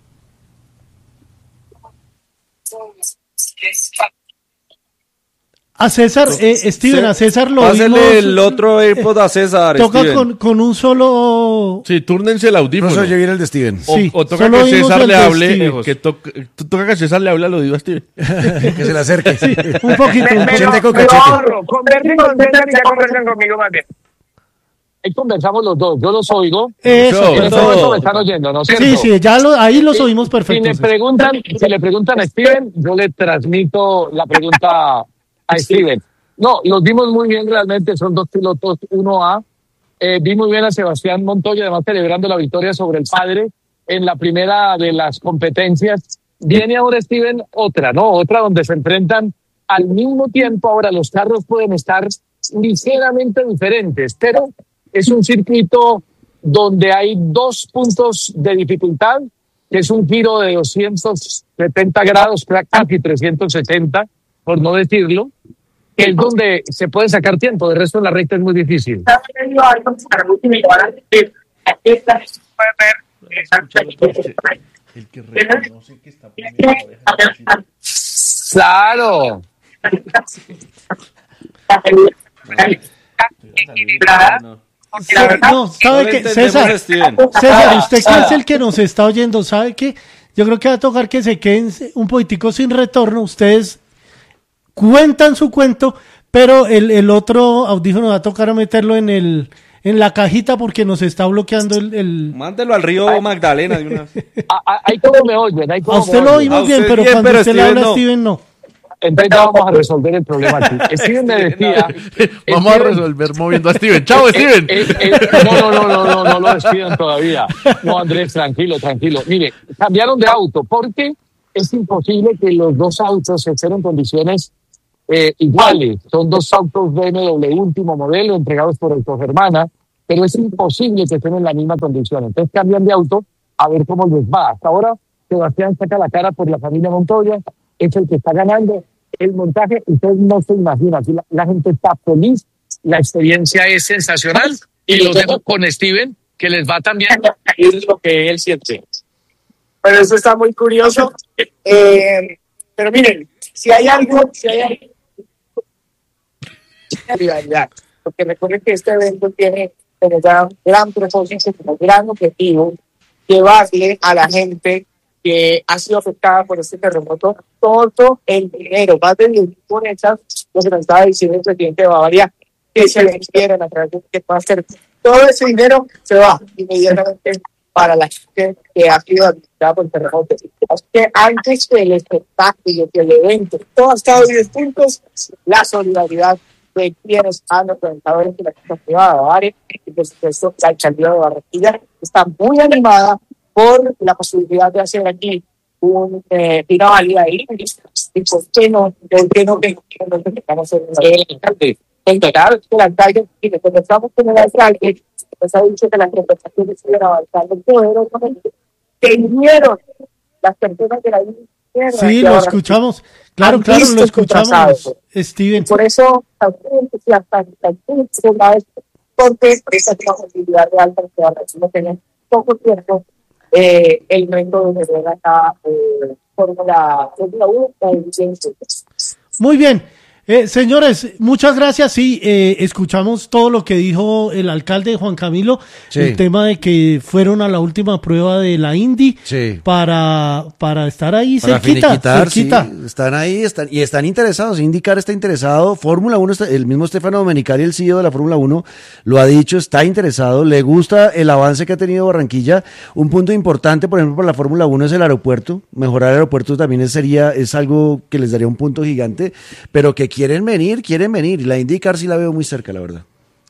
Speaker 1: A César, eh, Steven, a César lo
Speaker 4: Pásele
Speaker 1: vimos.
Speaker 4: el otro AirPod a César,
Speaker 1: Toca
Speaker 4: Steven.
Speaker 1: con, con un solo.
Speaker 2: Sí, túrnense el audífono.
Speaker 9: No se oye bien el de Steven.
Speaker 2: O,
Speaker 1: Sí,
Speaker 2: o toca
Speaker 1: solo
Speaker 2: que
Speaker 1: vimos
Speaker 2: César
Speaker 1: el
Speaker 2: le
Speaker 1: de
Speaker 2: hable,
Speaker 1: Steven.
Speaker 2: que toca, toca que César le hable al oído a Steven.
Speaker 9: Que se le acerque.
Speaker 1: Sí, un poquito.
Speaker 14: Me,
Speaker 1: un
Speaker 14: me
Speaker 1: poquito.
Speaker 14: lo, me lo ahorro. Conversen con César y ya conversan conmigo más bien. Ahí conversamos los dos, yo los oigo.
Speaker 1: Eso,
Speaker 14: en este
Speaker 1: eso.
Speaker 14: momento me están oyendo, ¿no es cierto?
Speaker 1: Sí, sí, ya lo, ahí los oímos
Speaker 14: Si
Speaker 1: perfectos.
Speaker 14: le preguntan, si le preguntan a Steven, yo le transmito la pregunta a Steven. No, los vimos muy bien realmente, son dos pilotos uno A. Eh, vi muy bien a Sebastián Montoya, además celebrando la victoria sobre el padre en la primera de las competencias. Viene ahora Steven otra, ¿no? Otra donde se enfrentan al mismo tiempo. Ahora los carros pueden estar ligeramente diferentes, pero es un circuito donde hay dos puntos de dificultad, que es un giro de doscientos setenta grados, casi trescientos sesenta, por no decirlo, que es donde se puede sacar tiempo, de resto en la recta es muy difícil.
Speaker 2: El que reconoce que está poniendo
Speaker 14: Claro.
Speaker 1: No, ¿sabe
Speaker 4: No le
Speaker 1: qué?
Speaker 4: entendemos
Speaker 1: César,
Speaker 4: a Steven.
Speaker 1: César, usted que es el que nos está oyendo, ¿sabe qué? Yo creo que va a tocar que se queden un poquitico sin retorno. Ustedes cuentan su cuento, pero el, el otro audífono va a tocar meterlo en el en la cajita porque nos está bloqueando el... el...
Speaker 4: Mándelo al río Magdalena de una vez.
Speaker 14: Ahí como me oyen, ahí como
Speaker 1: A usted
Speaker 14: me
Speaker 1: lo
Speaker 14: oyen.
Speaker 1: oímos bien, pero cuando usted le habla a Steven, no.
Speaker 14: Entonces ya vamos a resolver el problema aquí. Steven me decía...
Speaker 2: Vamos a
Speaker 14: Steven-
Speaker 2: resolver moviendo a Steven. ¡Chao, Steven!
Speaker 14: Eh, eh, eh, no, no, no, no, no, no lo despidan todavía. No, Andrés, tranquilo, tranquilo. Mire, cambiaron de auto porque es imposible que los dos autos estén en condiciones eh, iguales. Son dos autos B M W último modelo entregados por Autogermana, pero es imposible que estén en la misma condición. Entonces cambian de auto a ver cómo les va. Hasta ahora Sebastián saca la cara por la familia Montoya, es el que está ganando el montaje. Ustedes no se imaginan, aquí la, la gente está feliz, la experiencia es sensacional y los dejo con Steven, que les va también es lo que él siente.
Speaker 15: Pero eso está muy curioso. Eh, pero miren, si hay algo, si hay algo, rivalidad, porque recuerden que este evento tiene como gran, gran propósito, como gran objetivo, llevarle a la gente que ha sido afectada por este terremoto todo el dinero, más de diez mil boletas, lo que nos estaba diciendo el presidente de Bavaria, que se le quieren a través de que va a hacer. Todo ese dinero se va inmediatamente para la gente que ha sido afectada por el terremoto. Así que antes del espectáculo, del evento, todo ha estado diez puntos, la solidaridad de quienes han representado en la Casa Privada de Bavaria y por supuesto la alcaldía de Barranquilla está muy animada por la posibilidad de hacer aquí un eh, una válida ahí y por qué no, por qué no que nos estamos en el alcalde. En total, el alcalde, y cuando estamos con el alcalde, pues ha dicho que las representaciones siguen avanzando poderosamente, que vinieron las personas de la isla.
Speaker 1: Sí, lo escuchamos. Claro,
Speaker 15: han
Speaker 1: claro,
Speaker 15: visto
Speaker 1: lo
Speaker 15: su
Speaker 1: escuchamos,
Speaker 15: trazado.
Speaker 1: Steven.
Speaker 15: Y por eso, también, porque esa es la posibilidad real para que ahora no tengan poco tiempo eh, el reto de ver acá eh, Fórmula uno o el
Speaker 1: Muy bien. Eh, señores, muchas gracias. Sí, eh, escuchamos todo lo que dijo el alcalde Juan Camilo,
Speaker 9: Sí.
Speaker 1: el tema de que fueron a la última prueba de la Indy
Speaker 9: Sí.
Speaker 1: para, para estar ahí
Speaker 9: Para
Speaker 1: cerquita,
Speaker 9: finiquitar,
Speaker 1: cerquita.
Speaker 9: sí, están ahí están, y están interesados. IndyCar está interesado. Fórmula uno, está- el mismo Stefano Domenicali, el C E O de la Fórmula uno, lo ha dicho, está interesado. Le gusta el avance que ha tenido Barranquilla. Un punto importante, por ejemplo, para la Fórmula uno es el aeropuerto. Mejorar el aeropuerto también es, sería, es algo que les daría un punto gigante, pero que quieren venir, quieren venir. Y la IndyCar sí la veo muy cerca, la verdad.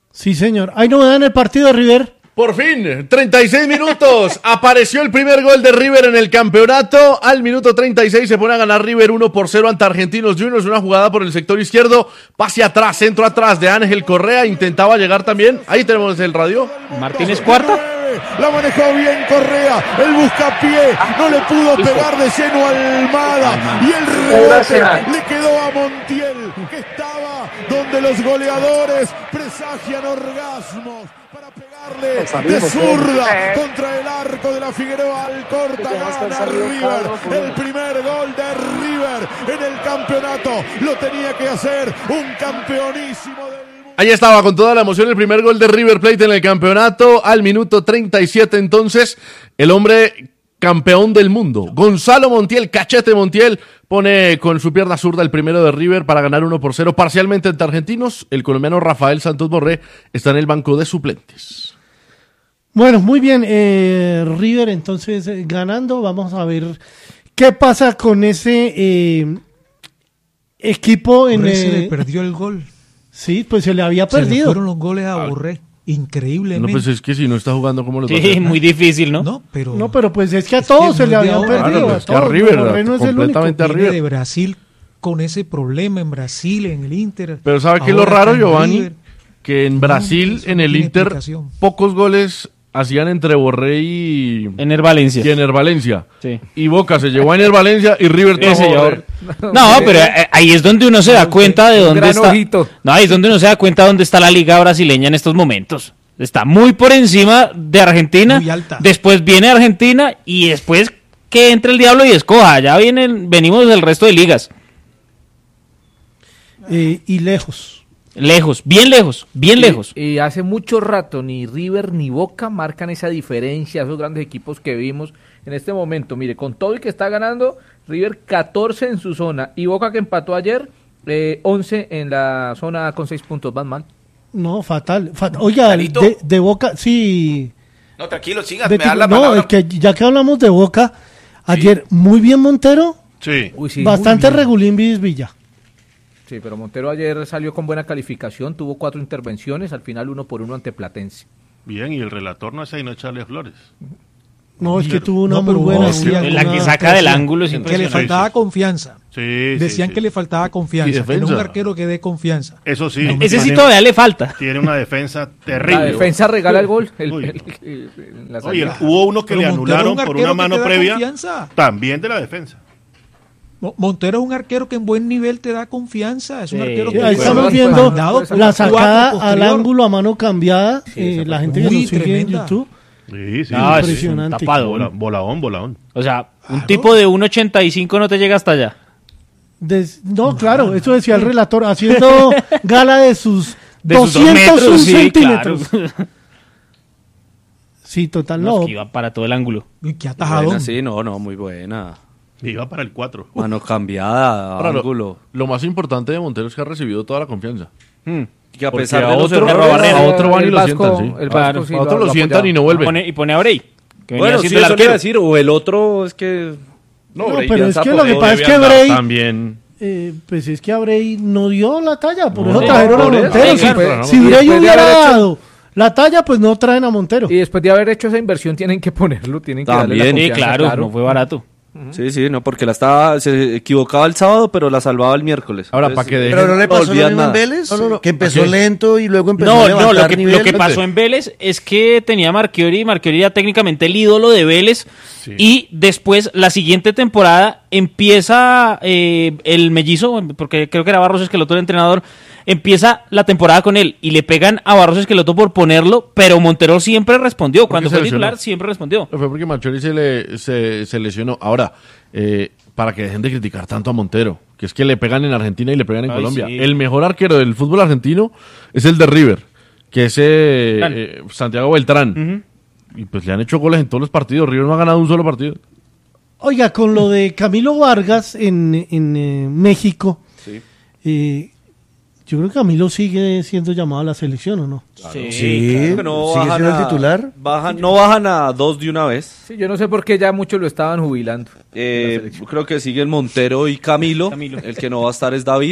Speaker 1: Sí, señor. ¿Hay novedad en el partido de River?
Speaker 2: Por fin, treinta y seis minutos, apareció el primer gol de River en el campeonato. Al minuto treinta y seis se pone a ganar River uno por cero ante Argentinos Juniors. Una jugada por el sector izquierdo, pase atrás, centro atrás de Ángel Correa. Intentaba llegar también, ahí tenemos el radio.
Speaker 6: Martínez Cuarta.
Speaker 7: La manejó bien Correa, el buscapié, no le pudo pegar de lleno a Almada y el rebote le quedó a Montiel, que estaba donde los goleadores presagian orgasmos para pegarle de zurda contra el arco de la Figueroa. Alcorta gana River, el primer gol de River en el campeonato, lo tenía que hacer un campeonísimo del...
Speaker 2: Ahí estaba con toda la emoción el primer gol de River Plate en el campeonato. Al minuto treinta y siete entonces, el hombre campeón del mundo, Gonzalo Montiel, Cachete Montiel, pone con su pierna zurda el primero de River para ganar uno por cero parcialmente ante Argentinos. El colombiano Rafael Santos Borré está en el banco de suplentes.
Speaker 1: Bueno, muy bien, eh, River entonces eh, ganando. Vamos a ver qué pasa con ese eh, equipo en
Speaker 5: Borré se
Speaker 1: eh,
Speaker 5: le perdió el gol.
Speaker 1: Sí, pues se le había
Speaker 5: Se le
Speaker 1: perdido.
Speaker 5: fueron los goles a Borré. Increíblemente.
Speaker 2: No, pues es que si no está jugando, ¿cómo lo
Speaker 6: Sí, sí, muy difícil, ¿no?
Speaker 5: No, pero...
Speaker 1: No, pero pues es que a todos se le habían perdido.
Speaker 2: Claro,
Speaker 1: a
Speaker 2: es que a
Speaker 1: todos,
Speaker 2: River,
Speaker 1: Borré no es el único.
Speaker 2: completamente a
Speaker 5: Viene
Speaker 2: River.
Speaker 5: de Brasil con ese problema en Brasil, en el Inter.
Speaker 2: Pero ¿sabe qué es lo
Speaker 5: Ahora
Speaker 2: raro,
Speaker 5: está en
Speaker 2: Giovanni?
Speaker 5: River.
Speaker 2: Que en Brasil,
Speaker 5: eso no
Speaker 2: en el
Speaker 5: tiene
Speaker 2: Inter,
Speaker 5: explicación.
Speaker 2: pocos goles hacían entre Borré y...
Speaker 6: Ener Valencia.
Speaker 2: Y Ener Valencia.
Speaker 6: Sí.
Speaker 2: Y Boca se llevó a Ener Valencia y River
Speaker 6: Sí,
Speaker 2: trajo a
Speaker 6: señor.
Speaker 2: Borré.
Speaker 6: No, pero eh, ahí es donde uno se da cuenta de dónde
Speaker 3: gran
Speaker 6: está.
Speaker 3: ojito.
Speaker 6: No, ahí es donde uno se da cuenta de dónde está la liga brasileña en estos momentos. Está muy por encima de Argentina.
Speaker 5: Muy alta.
Speaker 6: Después viene Argentina y después que entre el diablo y escoja. Ya vienen, venimos del resto de ligas.
Speaker 1: Eh, y lejos.
Speaker 6: Lejos, bien lejos, bien
Speaker 3: Y-
Speaker 6: lejos.
Speaker 3: Y hace mucho rato ni River ni Boca marcan esa diferencia, esos grandes equipos que vimos en este momento. Mire, con todo y que está ganando, River catorce en su zona y Boca que empató ayer, eh, once en la zona con seis puntos. Van mal.
Speaker 1: No, fatal. fat- Oiga,
Speaker 16: Carito.
Speaker 1: de, de Boca, sí.
Speaker 16: No, tranquilo, siga,
Speaker 1: de
Speaker 16: me da
Speaker 1: tipo-
Speaker 16: la
Speaker 1: no,
Speaker 16: palabra.
Speaker 1: es que ya que hablamos de Boca, ayer muy bien Montero,
Speaker 10: Sí.
Speaker 3: Uy, sí,
Speaker 1: bastante
Speaker 3: muy bien.
Speaker 1: regulín Villa.
Speaker 3: Sí, pero Montero ayer salió con buena calificación, tuvo cuatro intervenciones, al final uno por uno ante Platense.
Speaker 10: Bien, y el relator no es ahí, no echarle flores.
Speaker 1: No, es que tuvo una
Speaker 5: No,
Speaker 1: muy
Speaker 5: pero
Speaker 1: buena.
Speaker 5: decían
Speaker 6: En la que
Speaker 1: una-
Speaker 6: saca del ángulo es
Speaker 5: Que le
Speaker 6: impresionante.
Speaker 5: faltaba confianza.
Speaker 10: Sí,
Speaker 5: Decían
Speaker 10: sí,
Speaker 5: que
Speaker 10: sí.
Speaker 5: le faltaba
Speaker 2: Y
Speaker 5: confianza.
Speaker 2: defensa.
Speaker 5: Era un arquero que dé confianza.
Speaker 10: Eso sí.
Speaker 6: Ese sí
Speaker 10: tiene-
Speaker 6: todavía le falta.
Speaker 10: Tiene una defensa
Speaker 3: La
Speaker 10: terrible.
Speaker 3: defensa regala el gol. el-
Speaker 10: Uy.
Speaker 3: el- el- en la
Speaker 10: Oye,
Speaker 3: salida.
Speaker 10: hubo uno que
Speaker 5: Pero
Speaker 10: le
Speaker 5: Montero
Speaker 10: anularon
Speaker 5: es un
Speaker 10: por
Speaker 5: arquero
Speaker 10: una
Speaker 5: que
Speaker 10: mano
Speaker 5: te da
Speaker 10: previa.
Speaker 5: confianza.
Speaker 10: También de la defensa.
Speaker 5: Mo- Montero es un arquero que en buen nivel te da confianza. Es un
Speaker 6: Sí.
Speaker 5: arquero
Speaker 1: Sí,
Speaker 5: que
Speaker 1: ahí
Speaker 5: puede
Speaker 1: estamos
Speaker 5: dar
Speaker 1: viendo
Speaker 5: mandado con
Speaker 1: la
Speaker 5: cuatro
Speaker 1: sacada al
Speaker 5: posterior.
Speaker 1: ángulo a mano cambiada.
Speaker 3: Sí,
Speaker 1: eh,
Speaker 3: esa
Speaker 1: la
Speaker 3: fue
Speaker 1: gente que
Speaker 5: muy
Speaker 1: nos sigue en
Speaker 5: tremenda.
Speaker 1: YouTube.
Speaker 10: Sí, sí.
Speaker 6: No, es
Speaker 1: Impresionante.
Speaker 6: un tapado.
Speaker 10: Bola- Volaón, volaón.
Speaker 6: O sea, un tipo de uno ochenta y cinco no te llega hasta allá.
Speaker 1: Des- no, claro, eso decía el relator, haciendo gala de sus
Speaker 6: De sus dos
Speaker 1: doscientos un
Speaker 6: metros, sí,
Speaker 1: centímetros.
Speaker 6: claro.
Speaker 1: Sí, total,
Speaker 6: No,
Speaker 1: no.
Speaker 6: es que iba para todo el ángulo.
Speaker 5: Uy, qué atajadón.
Speaker 4: Buena, sí, no, no, muy buena.
Speaker 10: Iba para el cuatro.
Speaker 4: Mano cambiada,
Speaker 2: Ahora, lo,
Speaker 4: ángulo.
Speaker 2: lo más importante de Montero es que ha recibido toda la confianza.
Speaker 6: Hmm.
Speaker 4: Que a
Speaker 2: Porque
Speaker 4: pesar
Speaker 2: a
Speaker 4: de los
Speaker 2: otro-
Speaker 4: errores-
Speaker 2: a otro van y
Speaker 3: El
Speaker 2: lo
Speaker 3: Vasco-
Speaker 2: sientan, sí.
Speaker 3: el
Speaker 6: Claro,
Speaker 3: Vasco sí
Speaker 2: a otro
Speaker 3: lo-
Speaker 2: lo
Speaker 3: lo
Speaker 2: sientan
Speaker 3: apoyaba.
Speaker 2: y no vuelve.
Speaker 6: Pone- y pone a Brey. Que venía
Speaker 4: Bueno, sí,
Speaker 6: siendo el
Speaker 4: eso le iba a
Speaker 6: arquero.
Speaker 4: decir, o el otro es que...
Speaker 1: No,
Speaker 4: Brey
Speaker 1: pero
Speaker 4: piensa
Speaker 1: es que
Speaker 4: por
Speaker 1: lo que
Speaker 4: él.
Speaker 1: pasa es que
Speaker 2: Debe andar
Speaker 1: Brey,
Speaker 2: también.
Speaker 1: eh, pues es que a Brey no dio la talla, por
Speaker 2: No,
Speaker 1: eso
Speaker 2: sí,
Speaker 1: trajeron a
Speaker 2: por eso.
Speaker 1: Montero.
Speaker 6: Sí,
Speaker 1: Si,
Speaker 6: claro,
Speaker 1: si
Speaker 3: y
Speaker 1: Brey
Speaker 3: después de
Speaker 1: hubiera
Speaker 3: haber hecho-
Speaker 1: dado la talla, pues no traen a Montero.
Speaker 3: Y después de haber hecho esa inversión tienen que ponerlo, tienen que darle la
Speaker 4: También.
Speaker 6: Sí,
Speaker 3: confianza,
Speaker 6: claro, no fue barato.
Speaker 4: Sí, sí, no, porque la estaba, se equivocaba el sábado, pero la salvaba el miércoles.
Speaker 2: Ahora,
Speaker 4: Entonces,
Speaker 2: para que dejen-
Speaker 9: Pero no le pasó lo
Speaker 4: olvidan
Speaker 9: mismo en
Speaker 4: nada.
Speaker 9: Vélez,
Speaker 1: No, no, no.
Speaker 9: que empezó
Speaker 2: ¿A qué?
Speaker 9: lento y luego empezó
Speaker 6: No,
Speaker 9: a
Speaker 6: no,
Speaker 9: levantar
Speaker 6: lo que,
Speaker 9: nivel.
Speaker 6: lo que pasó en Vélez es que tenía Marchiori, Marchiori era técnicamente el ídolo de Vélez,
Speaker 10: Sí.
Speaker 6: y después, la siguiente temporada, empieza eh, el mellizo, porque creo que era Barros Esqueloto el entrenador, empieza la temporada con él, y le pegan a Barros Esqueloto por ponerlo, pero Montero siempre respondió, cuando
Speaker 2: se
Speaker 6: fue
Speaker 2: lesionó?
Speaker 6: titular siempre respondió.
Speaker 2: Fue porque Marchori se, le, se, se lesionó. Ahora, eh, para que dejen de criticar tanto a Montero, que es que le pegan en Argentina y le pegan en
Speaker 6: Ay,
Speaker 2: Colombia.
Speaker 6: sí.
Speaker 2: El mejor arquero del fútbol argentino es el de River, que es eh,
Speaker 6: Beltrán.
Speaker 2: eh, Santiago Beltrán. Y pues le han hecho goles en todos los partidos. River no ha ganado un solo partido.
Speaker 1: Oiga, con lo de Camilo Vargas en, en eh, México, eh, yo creo que Camilo sigue siendo llamado a la selección, ¿o no?
Speaker 4: Sí,
Speaker 9: Sí,
Speaker 4: claro que no
Speaker 9: sigue
Speaker 4: bajan
Speaker 9: siendo el
Speaker 4: a-
Speaker 9: titular.
Speaker 4: bajan- no bajan a dos de una vez.
Speaker 3: Sí, yo no sé por qué ya muchos lo estaban jubilando.
Speaker 4: Eh, creo que siguen Montero y Camilo. El que no va a estar es David.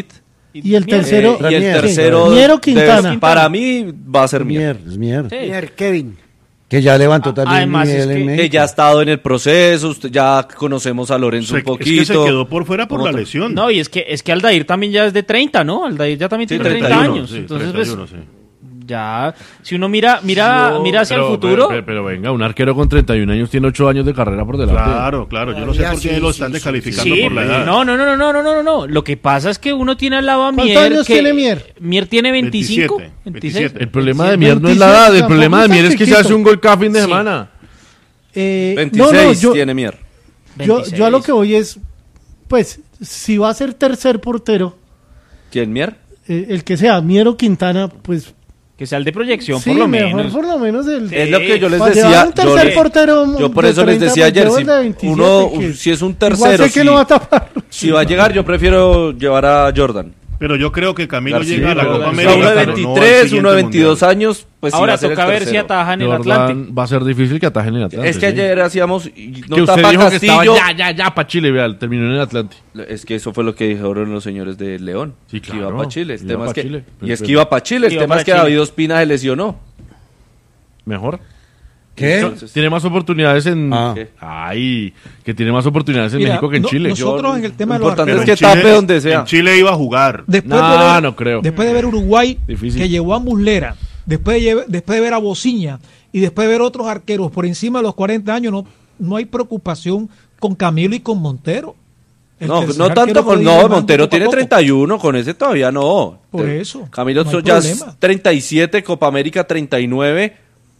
Speaker 1: Y el tercero,
Speaker 4: Eh, y el tercero
Speaker 1: Miero Quintana.
Speaker 4: debe- para mí va a ser Mier.
Speaker 9: Mier, es Mier.
Speaker 3: Sí.
Speaker 16: Mier, Kevin.
Speaker 9: Que ya levantó también
Speaker 3: Además,
Speaker 9: nivel
Speaker 3: es
Speaker 9: en
Speaker 3: que-
Speaker 9: México.
Speaker 4: Que ya ha estado en el proceso, usted- ya conocemos a Lorenzo
Speaker 10: Se-
Speaker 4: un poquito.
Speaker 10: Es que se quedó por fuera por la
Speaker 4: Otro-
Speaker 10: lesión.
Speaker 6: No, y es que es que Aldair también ya es de treinta, ¿no? Aldair ya también
Speaker 4: Sí,
Speaker 6: tiene
Speaker 4: treinta y
Speaker 6: treinta
Speaker 4: uno,
Speaker 6: años.
Speaker 10: sí,
Speaker 6: Entonces,
Speaker 10: treinta y
Speaker 6: pues,
Speaker 10: uno, sí.
Speaker 6: ya, si uno mira, mira,
Speaker 2: No,
Speaker 6: mira hacia
Speaker 2: pero-
Speaker 6: el futuro.
Speaker 2: Pero, pero venga, un arquero con treinta y un años tiene ocho años de carrera por delante.
Speaker 10: Claro, claro. Yo no sé
Speaker 16: Ya,
Speaker 10: por qué
Speaker 16: sí,
Speaker 10: lo
Speaker 16: sí,
Speaker 10: están
Speaker 16: sí,
Speaker 10: descalificando
Speaker 6: Sí,
Speaker 10: por la edad.
Speaker 6: no, no, no, no, no, no, no, no. Lo que pasa es que uno tiene al lado a
Speaker 1: ¿Cuántos
Speaker 6: Mier.
Speaker 1: años
Speaker 6: que-
Speaker 1: tiene Mier?
Speaker 6: Mier tiene veinticinco,
Speaker 10: veintisiete,
Speaker 6: veintiséis.
Speaker 10: veintisiete.
Speaker 2: El problema de Mier no es la edad, el problema de Mier es que se hace un gol cada fin de semana.
Speaker 1: Eh,
Speaker 4: veintiséis
Speaker 1: no, no, yo,
Speaker 4: tiene Mier.
Speaker 1: yo, yo a lo que voy es, pues, si va a ser tercer portero,
Speaker 4: ¿Quién, Mier?
Speaker 1: eh, el que sea, Miero Quintana, pues
Speaker 6: Que sea el de proyección,
Speaker 1: sí,
Speaker 6: por lo
Speaker 1: mejor
Speaker 6: menos.
Speaker 1: por lo menos el...
Speaker 4: Es lo que yo les
Speaker 1: Para llevar
Speaker 4: decía.
Speaker 1: un tercer
Speaker 4: yo,
Speaker 1: portero
Speaker 4: yo por
Speaker 1: de
Speaker 4: eso les
Speaker 1: treinta,
Speaker 4: decía
Speaker 1: pues,
Speaker 4: ayer,
Speaker 1: lleva
Speaker 4: si
Speaker 1: el de veintisiete,
Speaker 4: uno,
Speaker 1: que
Speaker 4: si es un
Speaker 1: igual
Speaker 4: tercero,
Speaker 1: sé que
Speaker 4: si,
Speaker 1: no va a tapar.
Speaker 4: si va a llegar, yo prefiero llevar a Jordan.
Speaker 10: Pero yo creo que Camilo
Speaker 4: García,
Speaker 10: llega a la
Speaker 4: Jordan.
Speaker 10: Copa
Speaker 4: O sea,
Speaker 10: América.
Speaker 4: uno de
Speaker 10: pero no al
Speaker 4: veintitrés,
Speaker 10: siguiente
Speaker 4: uno de veintidós
Speaker 10: mundial.
Speaker 4: años, pues sí va
Speaker 6: Ahora
Speaker 4: a ser el
Speaker 6: toca ver si
Speaker 4: tercero.
Speaker 6: atajan en
Speaker 2: Jordan
Speaker 6: Atlante.
Speaker 2: va a ser difícil que atajen en el Atlante.
Speaker 4: Es que
Speaker 2: sí.
Speaker 4: ayer hacíamos y no
Speaker 2: que usted
Speaker 4: tapa
Speaker 2: dijo que estaba
Speaker 4: Castillo.
Speaker 2: ya, ya, ya para Chile, vea, terminó en el Atlante.
Speaker 4: Es que eso fue lo que dijeron los señores de León.
Speaker 2: Sí,
Speaker 4: que iba
Speaker 2: claro,
Speaker 4: para Chile. El
Speaker 2: iba
Speaker 4: tema
Speaker 2: pa'
Speaker 4: es que,
Speaker 2: Chile.
Speaker 4: y es
Speaker 2: Pero-
Speaker 4: que iba para Chile. El
Speaker 6: Iba
Speaker 4: tema
Speaker 6: para
Speaker 4: es que
Speaker 6: Chile.
Speaker 4: David Ospina se lesionó.
Speaker 2: Mejor.
Speaker 9: ¿Qué?
Speaker 4: Entonces,
Speaker 2: Tiene más oportunidades en.
Speaker 9: Ah.
Speaker 2: ¿Qué? Ay, que tiene más oportunidades en
Speaker 5: Mira,
Speaker 2: México que en
Speaker 5: no-
Speaker 2: Chile.
Speaker 5: nosotros en el tema de
Speaker 4: lo
Speaker 5: los
Speaker 4: importante
Speaker 10: Pero
Speaker 4: es
Speaker 5: arqueros,
Speaker 4: que
Speaker 10: en
Speaker 4: tape
Speaker 10: Chile-
Speaker 4: donde sea.
Speaker 10: En Chile iba a jugar.
Speaker 5: después,
Speaker 2: No,
Speaker 5: de ver,
Speaker 2: no creo.
Speaker 5: después de ver Uruguay,
Speaker 2: Difícil.
Speaker 5: que llevó a Muslera, después de, lle- después de ver a Bociña y después de ver otros arqueros por encima de los cuarenta años, no, no hay preocupación con Camilo y con Montero. El
Speaker 4: No,
Speaker 5: tercer
Speaker 4: no
Speaker 5: arquero
Speaker 4: tanto con.
Speaker 5: puede ir
Speaker 4: No,
Speaker 5: armando
Speaker 4: Montero
Speaker 5: poco a
Speaker 4: tiene
Speaker 5: poco.
Speaker 4: treinta y uno, con ese todavía no.
Speaker 5: Por
Speaker 4: Te-
Speaker 5: eso,
Speaker 4: Camilo
Speaker 5: no hay
Speaker 4: ya es
Speaker 5: problema.
Speaker 4: treinta y siete, Copa América treinta y nueve.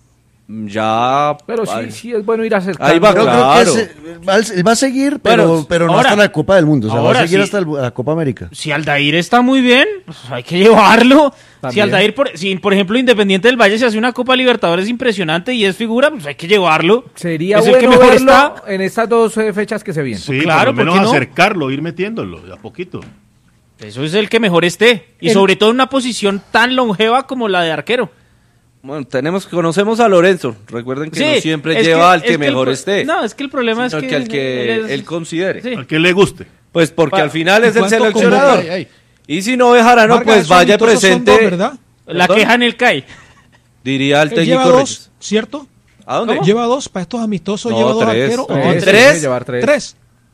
Speaker 4: Ya.
Speaker 3: Pero sí,
Speaker 4: ay,
Speaker 3: sí es bueno ir acercando.
Speaker 4: Ahí va,
Speaker 9: Yo creo que
Speaker 4: claro.
Speaker 9: ese- va, él va a seguir, pero,
Speaker 6: Bueno,
Speaker 9: pero no
Speaker 6: ahora-
Speaker 9: hasta la Copa del Mundo. O sea, va
Speaker 6: ahora
Speaker 9: a seguir
Speaker 6: sí.
Speaker 9: hasta el- la Copa América.
Speaker 6: Si Aldair está muy bien, pues hay que llevarlo. Si
Speaker 3: También.
Speaker 6: Aldair, por, si por ejemplo Independiente del Valle se hace una Copa Libertadores impresionante y es figura, pues hay que llevarlo.
Speaker 3: Sería
Speaker 6: Es el
Speaker 3: bueno
Speaker 6: que mejor
Speaker 3: verlo
Speaker 6: está.
Speaker 3: en estas dos eh, fechas que se vienen.
Speaker 10: Sí,
Speaker 6: claro,
Speaker 10: por
Speaker 6: ¿por
Speaker 10: lo
Speaker 6: qué
Speaker 10: menos
Speaker 6: no?
Speaker 10: acercarlo, ir metiéndolo de a poquito.
Speaker 6: Eso es el que mejor esté. Y
Speaker 5: El-
Speaker 6: sobre todo en una posición tan longeva como la de arquero.
Speaker 4: Bueno, tenemos, conocemos a Lorenzo. Recuerden que
Speaker 6: Sí,
Speaker 4: no siempre
Speaker 6: es
Speaker 4: lleva al
Speaker 6: es
Speaker 4: que
Speaker 6: el
Speaker 4: mejor
Speaker 6: pro-
Speaker 4: esté.
Speaker 6: No, es que el problema
Speaker 4: sino
Speaker 6: es que,
Speaker 4: que al que
Speaker 6: él es-
Speaker 4: él considere.
Speaker 6: Sí.
Speaker 10: Al que le guste.
Speaker 4: Pues porque
Speaker 6: Pa-
Speaker 4: al final es el
Speaker 5: ¿cuánto
Speaker 4: seleccionador.
Speaker 5: convoca?
Speaker 4: Y si no Bejarano,
Speaker 5: Vargas,
Speaker 4: pues
Speaker 5: esos
Speaker 4: vaya
Speaker 5: amistosos son
Speaker 4: presente.
Speaker 5: dos, ¿verdad?
Speaker 6: La
Speaker 4: ¿Perdón?
Speaker 6: queja en el C A I.
Speaker 4: Diría el
Speaker 5: Él lleva
Speaker 4: técnico
Speaker 5: dos,
Speaker 4: Reyes.
Speaker 5: ¿cierto?
Speaker 4: ¿A dónde?
Speaker 5: Lleva dos para estos amistosos,
Speaker 4: No,
Speaker 5: lleva dos
Speaker 4: tres.
Speaker 5: arqueros. ¿o
Speaker 4: No,
Speaker 5: tres?
Speaker 4: tres.
Speaker 3: Puede llevar tres.
Speaker 5: Tres.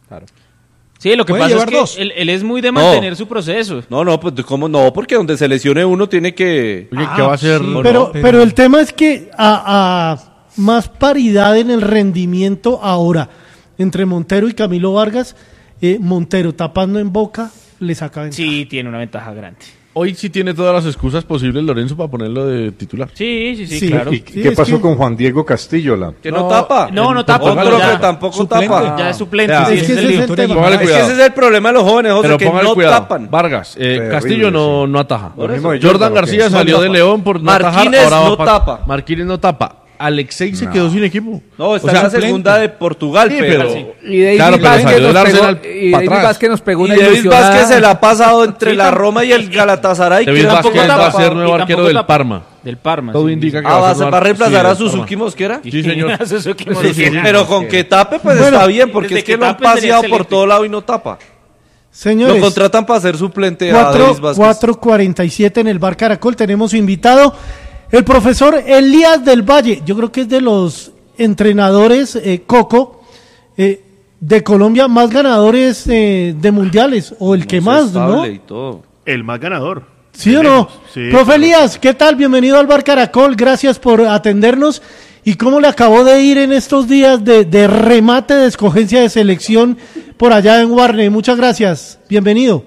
Speaker 6: Sí, lo que
Speaker 5: Puede
Speaker 6: pasa es
Speaker 5: llevar
Speaker 6: que
Speaker 5: dos.
Speaker 6: él, él es muy de
Speaker 4: No.
Speaker 6: mantener su proceso.
Speaker 4: No, no, pues ¿cómo no? Porque donde se lesione uno tiene que.
Speaker 2: Oye,
Speaker 5: Ah,
Speaker 2: ¿qué va a hacer?
Speaker 5: sí,
Speaker 2: ¿O
Speaker 1: Pero,
Speaker 2: no?
Speaker 5: pero-
Speaker 1: pero el tema es que a, a más paridad en el rendimiento ahora entre Montero y Camilo Vargas, eh, Montero tapando en Boca le saca ventaja.
Speaker 6: Sí, tiene una ventaja grande.
Speaker 2: Hoy sí tiene todas las excusas posibles Lorenzo para ponerlo de titular.
Speaker 6: Sí, sí, sí,
Speaker 1: Sí.
Speaker 6: claro.
Speaker 11: ¿Y
Speaker 1: Sí,
Speaker 11: qué
Speaker 1: es
Speaker 11: pasó
Speaker 1: que-
Speaker 11: con Juan Diego Castillo? La?
Speaker 4: Que no, tapa.
Speaker 6: No, no tapa.
Speaker 4: Otro
Speaker 6: ya.
Speaker 4: que tampoco
Speaker 5: Suplente.
Speaker 4: tapa.
Speaker 6: Ya es suplente.
Speaker 4: Ya.
Speaker 6: sí,
Speaker 1: Es que
Speaker 6: ese es
Speaker 1: ese
Speaker 6: el
Speaker 1: es
Speaker 6: lío.
Speaker 1: el tema.
Speaker 2: Póngale
Speaker 4: Es que
Speaker 2: cuidado.
Speaker 4: ese es el problema de los jóvenes, José,
Speaker 2: Pero
Speaker 4: que
Speaker 2: póngale
Speaker 4: no
Speaker 2: cuidado.
Speaker 4: tapan.
Speaker 2: Vargas, eh,
Speaker 11: Terrible,
Speaker 2: Castillo no,
Speaker 11: sí.
Speaker 2: no ataja.
Speaker 11: Lo mismo de
Speaker 2: Jordan
Speaker 11: Jordan,
Speaker 2: García
Speaker 11: ¿o qué?
Speaker 2: salió
Speaker 4: No
Speaker 2: de
Speaker 4: tapa.
Speaker 2: León por no
Speaker 4: Martínez
Speaker 2: atajar. Ahora
Speaker 4: no
Speaker 2: va pa-
Speaker 4: tapa.
Speaker 2: Martínez no tapa. Alexei se
Speaker 11: No.
Speaker 2: quedó sin equipo.
Speaker 4: No, está
Speaker 2: O sea,
Speaker 4: en la segunda de Portugal,
Speaker 2: Sí,
Speaker 4: pero.
Speaker 2: pero-
Speaker 3: Y David
Speaker 2: Claro, pero
Speaker 3: Vázquez
Speaker 2: salió del
Speaker 3: nos pegó,
Speaker 2: Arsenal
Speaker 3: y
Speaker 2: pa'
Speaker 3: David
Speaker 2: atrás.
Speaker 3: Vázquez nos pegó
Speaker 4: Y
Speaker 3: una
Speaker 4: David
Speaker 3: ilusionada.
Speaker 4: Vázquez se la ha pasado entre
Speaker 6: Sí,
Speaker 4: la
Speaker 6: tam-
Speaker 4: Roma y el Galatasaray.
Speaker 2: David
Speaker 4: que
Speaker 2: Vázquez
Speaker 4: tampoco
Speaker 2: va a
Speaker 4: tapa.
Speaker 2: ser nuevo
Speaker 6: Y
Speaker 2: arquero
Speaker 6: tampoco
Speaker 2: del
Speaker 6: tapa.
Speaker 2: Parma.
Speaker 6: Del Parma.
Speaker 2: Todo
Speaker 6: sí.
Speaker 2: indica que
Speaker 4: Ah,
Speaker 2: va
Speaker 4: ¿va
Speaker 2: a ser
Speaker 4: a
Speaker 2: nuevo ar-
Speaker 4: reemplazar
Speaker 2: sí,
Speaker 4: a
Speaker 2: del Parma.
Speaker 4: Suzuki Mosquera?
Speaker 2: Sí, señor.
Speaker 6: Suzuki
Speaker 2: Sí,
Speaker 6: Mosquera.
Speaker 2: sí,
Speaker 4: Pero con que tape, pues
Speaker 1: Bueno,
Speaker 4: está bien, porque
Speaker 6: desde
Speaker 4: es que
Speaker 6: que
Speaker 4: lo han
Speaker 6: tape sería
Speaker 4: paseado por
Speaker 6: excelente.
Speaker 4: todo lado y no tapa.
Speaker 1: Señores,
Speaker 4: Lo contratan para ser suplente a David Vázquez.
Speaker 1: cuatro cuarenta y siete en el Bar Caracol. Tenemos invitado el profesor Elías del Valle. Yo creo que es de los entrenadores, eh, Coco, eh, de Colombia más ganadores eh, de mundiales, o el que más, ¿no?
Speaker 4: Estable y todo.
Speaker 10: El más ganador.
Speaker 1: ¿Sí o no?
Speaker 10: Sí,
Speaker 1: Profe
Speaker 10: claro.
Speaker 1: Elías, ¿qué tal? Bienvenido al Bar Caracol. Gracias por atendernos. ¿Y cómo le acabó de ir en estos días de, de remate de escogencia de selección por allá en Warner? Muchas gracias. Bienvenido.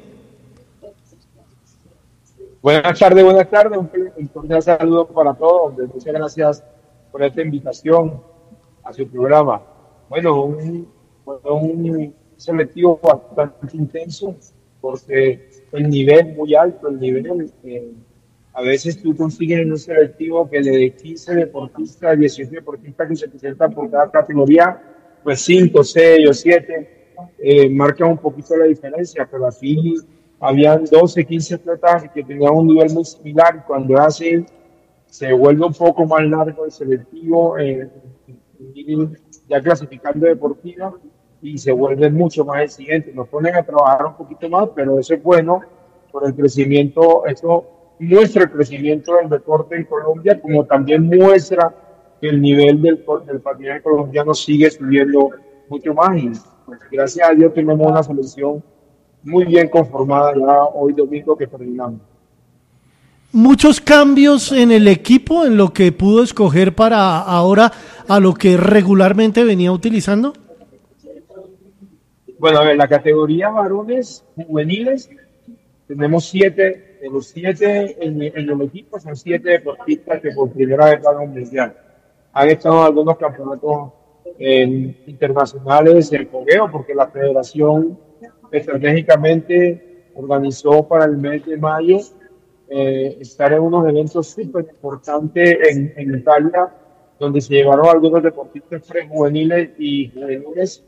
Speaker 17: Buenas tardes, buenas tardes. Un, un cordial saludo para todos. Muchas gracias por esta invitación a su programa. Bueno, un, un selectivo bastante intenso porque el nivel muy alto, el nivel, eh, a veces tú consigues en un selectivo que de quince deportistas, dieciocho deportistas que se presentan por cada categoría, pues cinco, seis o siete eh, marcan un poquito la diferencia, pero aquí habían doce, quince atletas que tenían un nivel muy similar y cuando hacen se vuelve un poco más largo el selectivo, eh, ya clasificando deportiva y se vuelve mucho más exigente. Nos ponen a trabajar un poquito más, pero eso es bueno por el crecimiento, eso muestra el crecimiento del deporte en Colombia, como también muestra que el nivel del, del patinaje colombiano sigue subiendo mucho más y pues, gracias a Dios tenemos una selección muy bien conformada ya hoy domingo que terminamos.
Speaker 1: Muchos cambios en el equipo, en lo que pudo escoger para ahora a lo que regularmente venía utilizando.
Speaker 17: Bueno, a ver, la categoría varones juveniles, tenemos siete, de los siete en, en el equipo son siete deportistas que por primera vez van a un mundial. Han estado en algunos campeonatos eh, internacionales en fogueo, porque la federación estratégicamente organizó para el mes de mayo eh, estar en unos eventos súper importantes en, en Italia, donde se llevaron algunos deportistas prejuveniles y juveniles.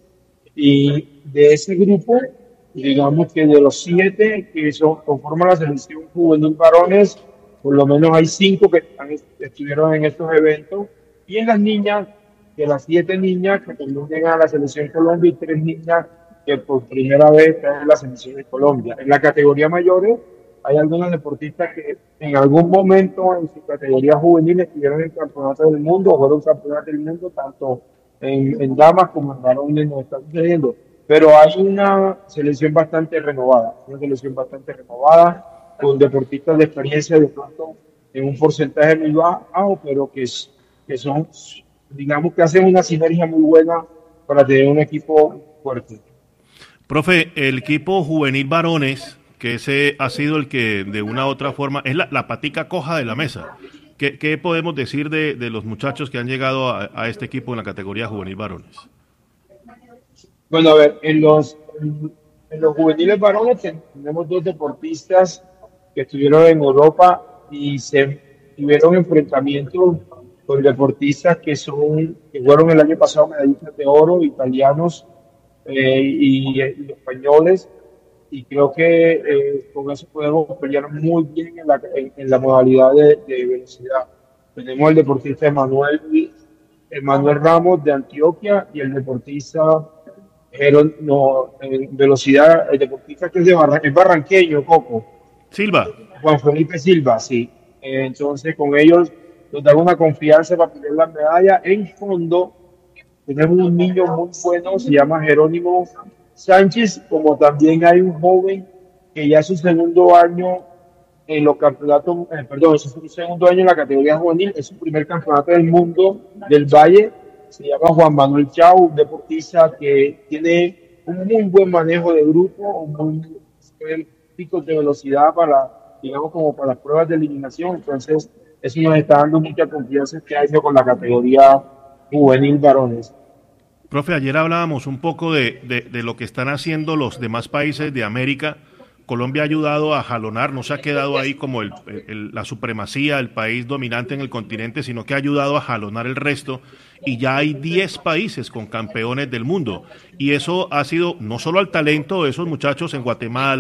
Speaker 17: Y de ese grupo, digamos que de los siete que son, conforman la selección juvenil varones, por lo menos hay cinco que están, estuvieron en estos eventos. Y en las niñas, de las siete niñas que también llegan a la selección Colombia y tres niñas que por primera vez están en la selección de Colombia. En la categoría mayores, hay algunos deportistas que en algún momento en su categoría juvenil estuvieron en el campeonato del mundo o fueron campeonatos del mundo, tanto en, en damas como en varones nos están sucediendo. Pero hay una selección bastante renovada, una selección bastante renovada, con deportistas de experiencia de pronto en un porcentaje muy bajo, pero que, es, que son, digamos que hacen una sinergia muy buena para tener un equipo fuerte.
Speaker 10: Profe, el equipo juvenil varones, que ese ha sido el que de una u otra forma es la, la patica coja de la mesa. ¿Qué, qué podemos decir de, de los muchachos que han llegado a, a este equipo en la categoría juvenil varones?
Speaker 17: Bueno, a ver, en los, en los juveniles varones tenemos dos deportistas que estuvieron en Europa y se tuvieron enfrentamientos con deportistas que son que fueron el año pasado medallistas de oro, italianos eh, y, y españoles, y creo que eh, con eso podemos pelear muy bien en la, en, en la modalidad de, de velocidad. Tenemos el deportista Emanuel, Emanuel Ramos de Antioquia y el deportista Pero no, en velocidad, el deportista que es de Barran- es barranqueño, Coco.
Speaker 10: Silva.
Speaker 17: Juan Felipe Silva, sí. Eh, entonces, con ellos nos da una confianza para tener la medalla. En fondo, tenemos un niño muy bueno, se llama Jerónimo Sánchez, como también hay un joven que ya es su segundo año en los campeonatos, eh, perdón, es su segundo año en la categoría juvenil, es su primer campeonato del mundo del Valle. Se llama Juan Manuel Chau, un deportista que tiene un muy buen manejo de grupo, un muy buen pico de velocidad para, digamos, como para las pruebas de eliminación. Entonces, eso nos está dando mucha confianza este año con la categoría juvenil varones.
Speaker 10: Profe, ayer hablábamos un poco de, de, de lo que están haciendo los demás países de América. Colombia ha ayudado a jalonar, no se ha quedado ahí como el, el, la supremacía, el país dominante en el continente, sino que ha ayudado a jalonar el resto, y ya hay diez países con campeones del mundo, y eso ha sido no solo al talento de esos muchachos en Guatemala,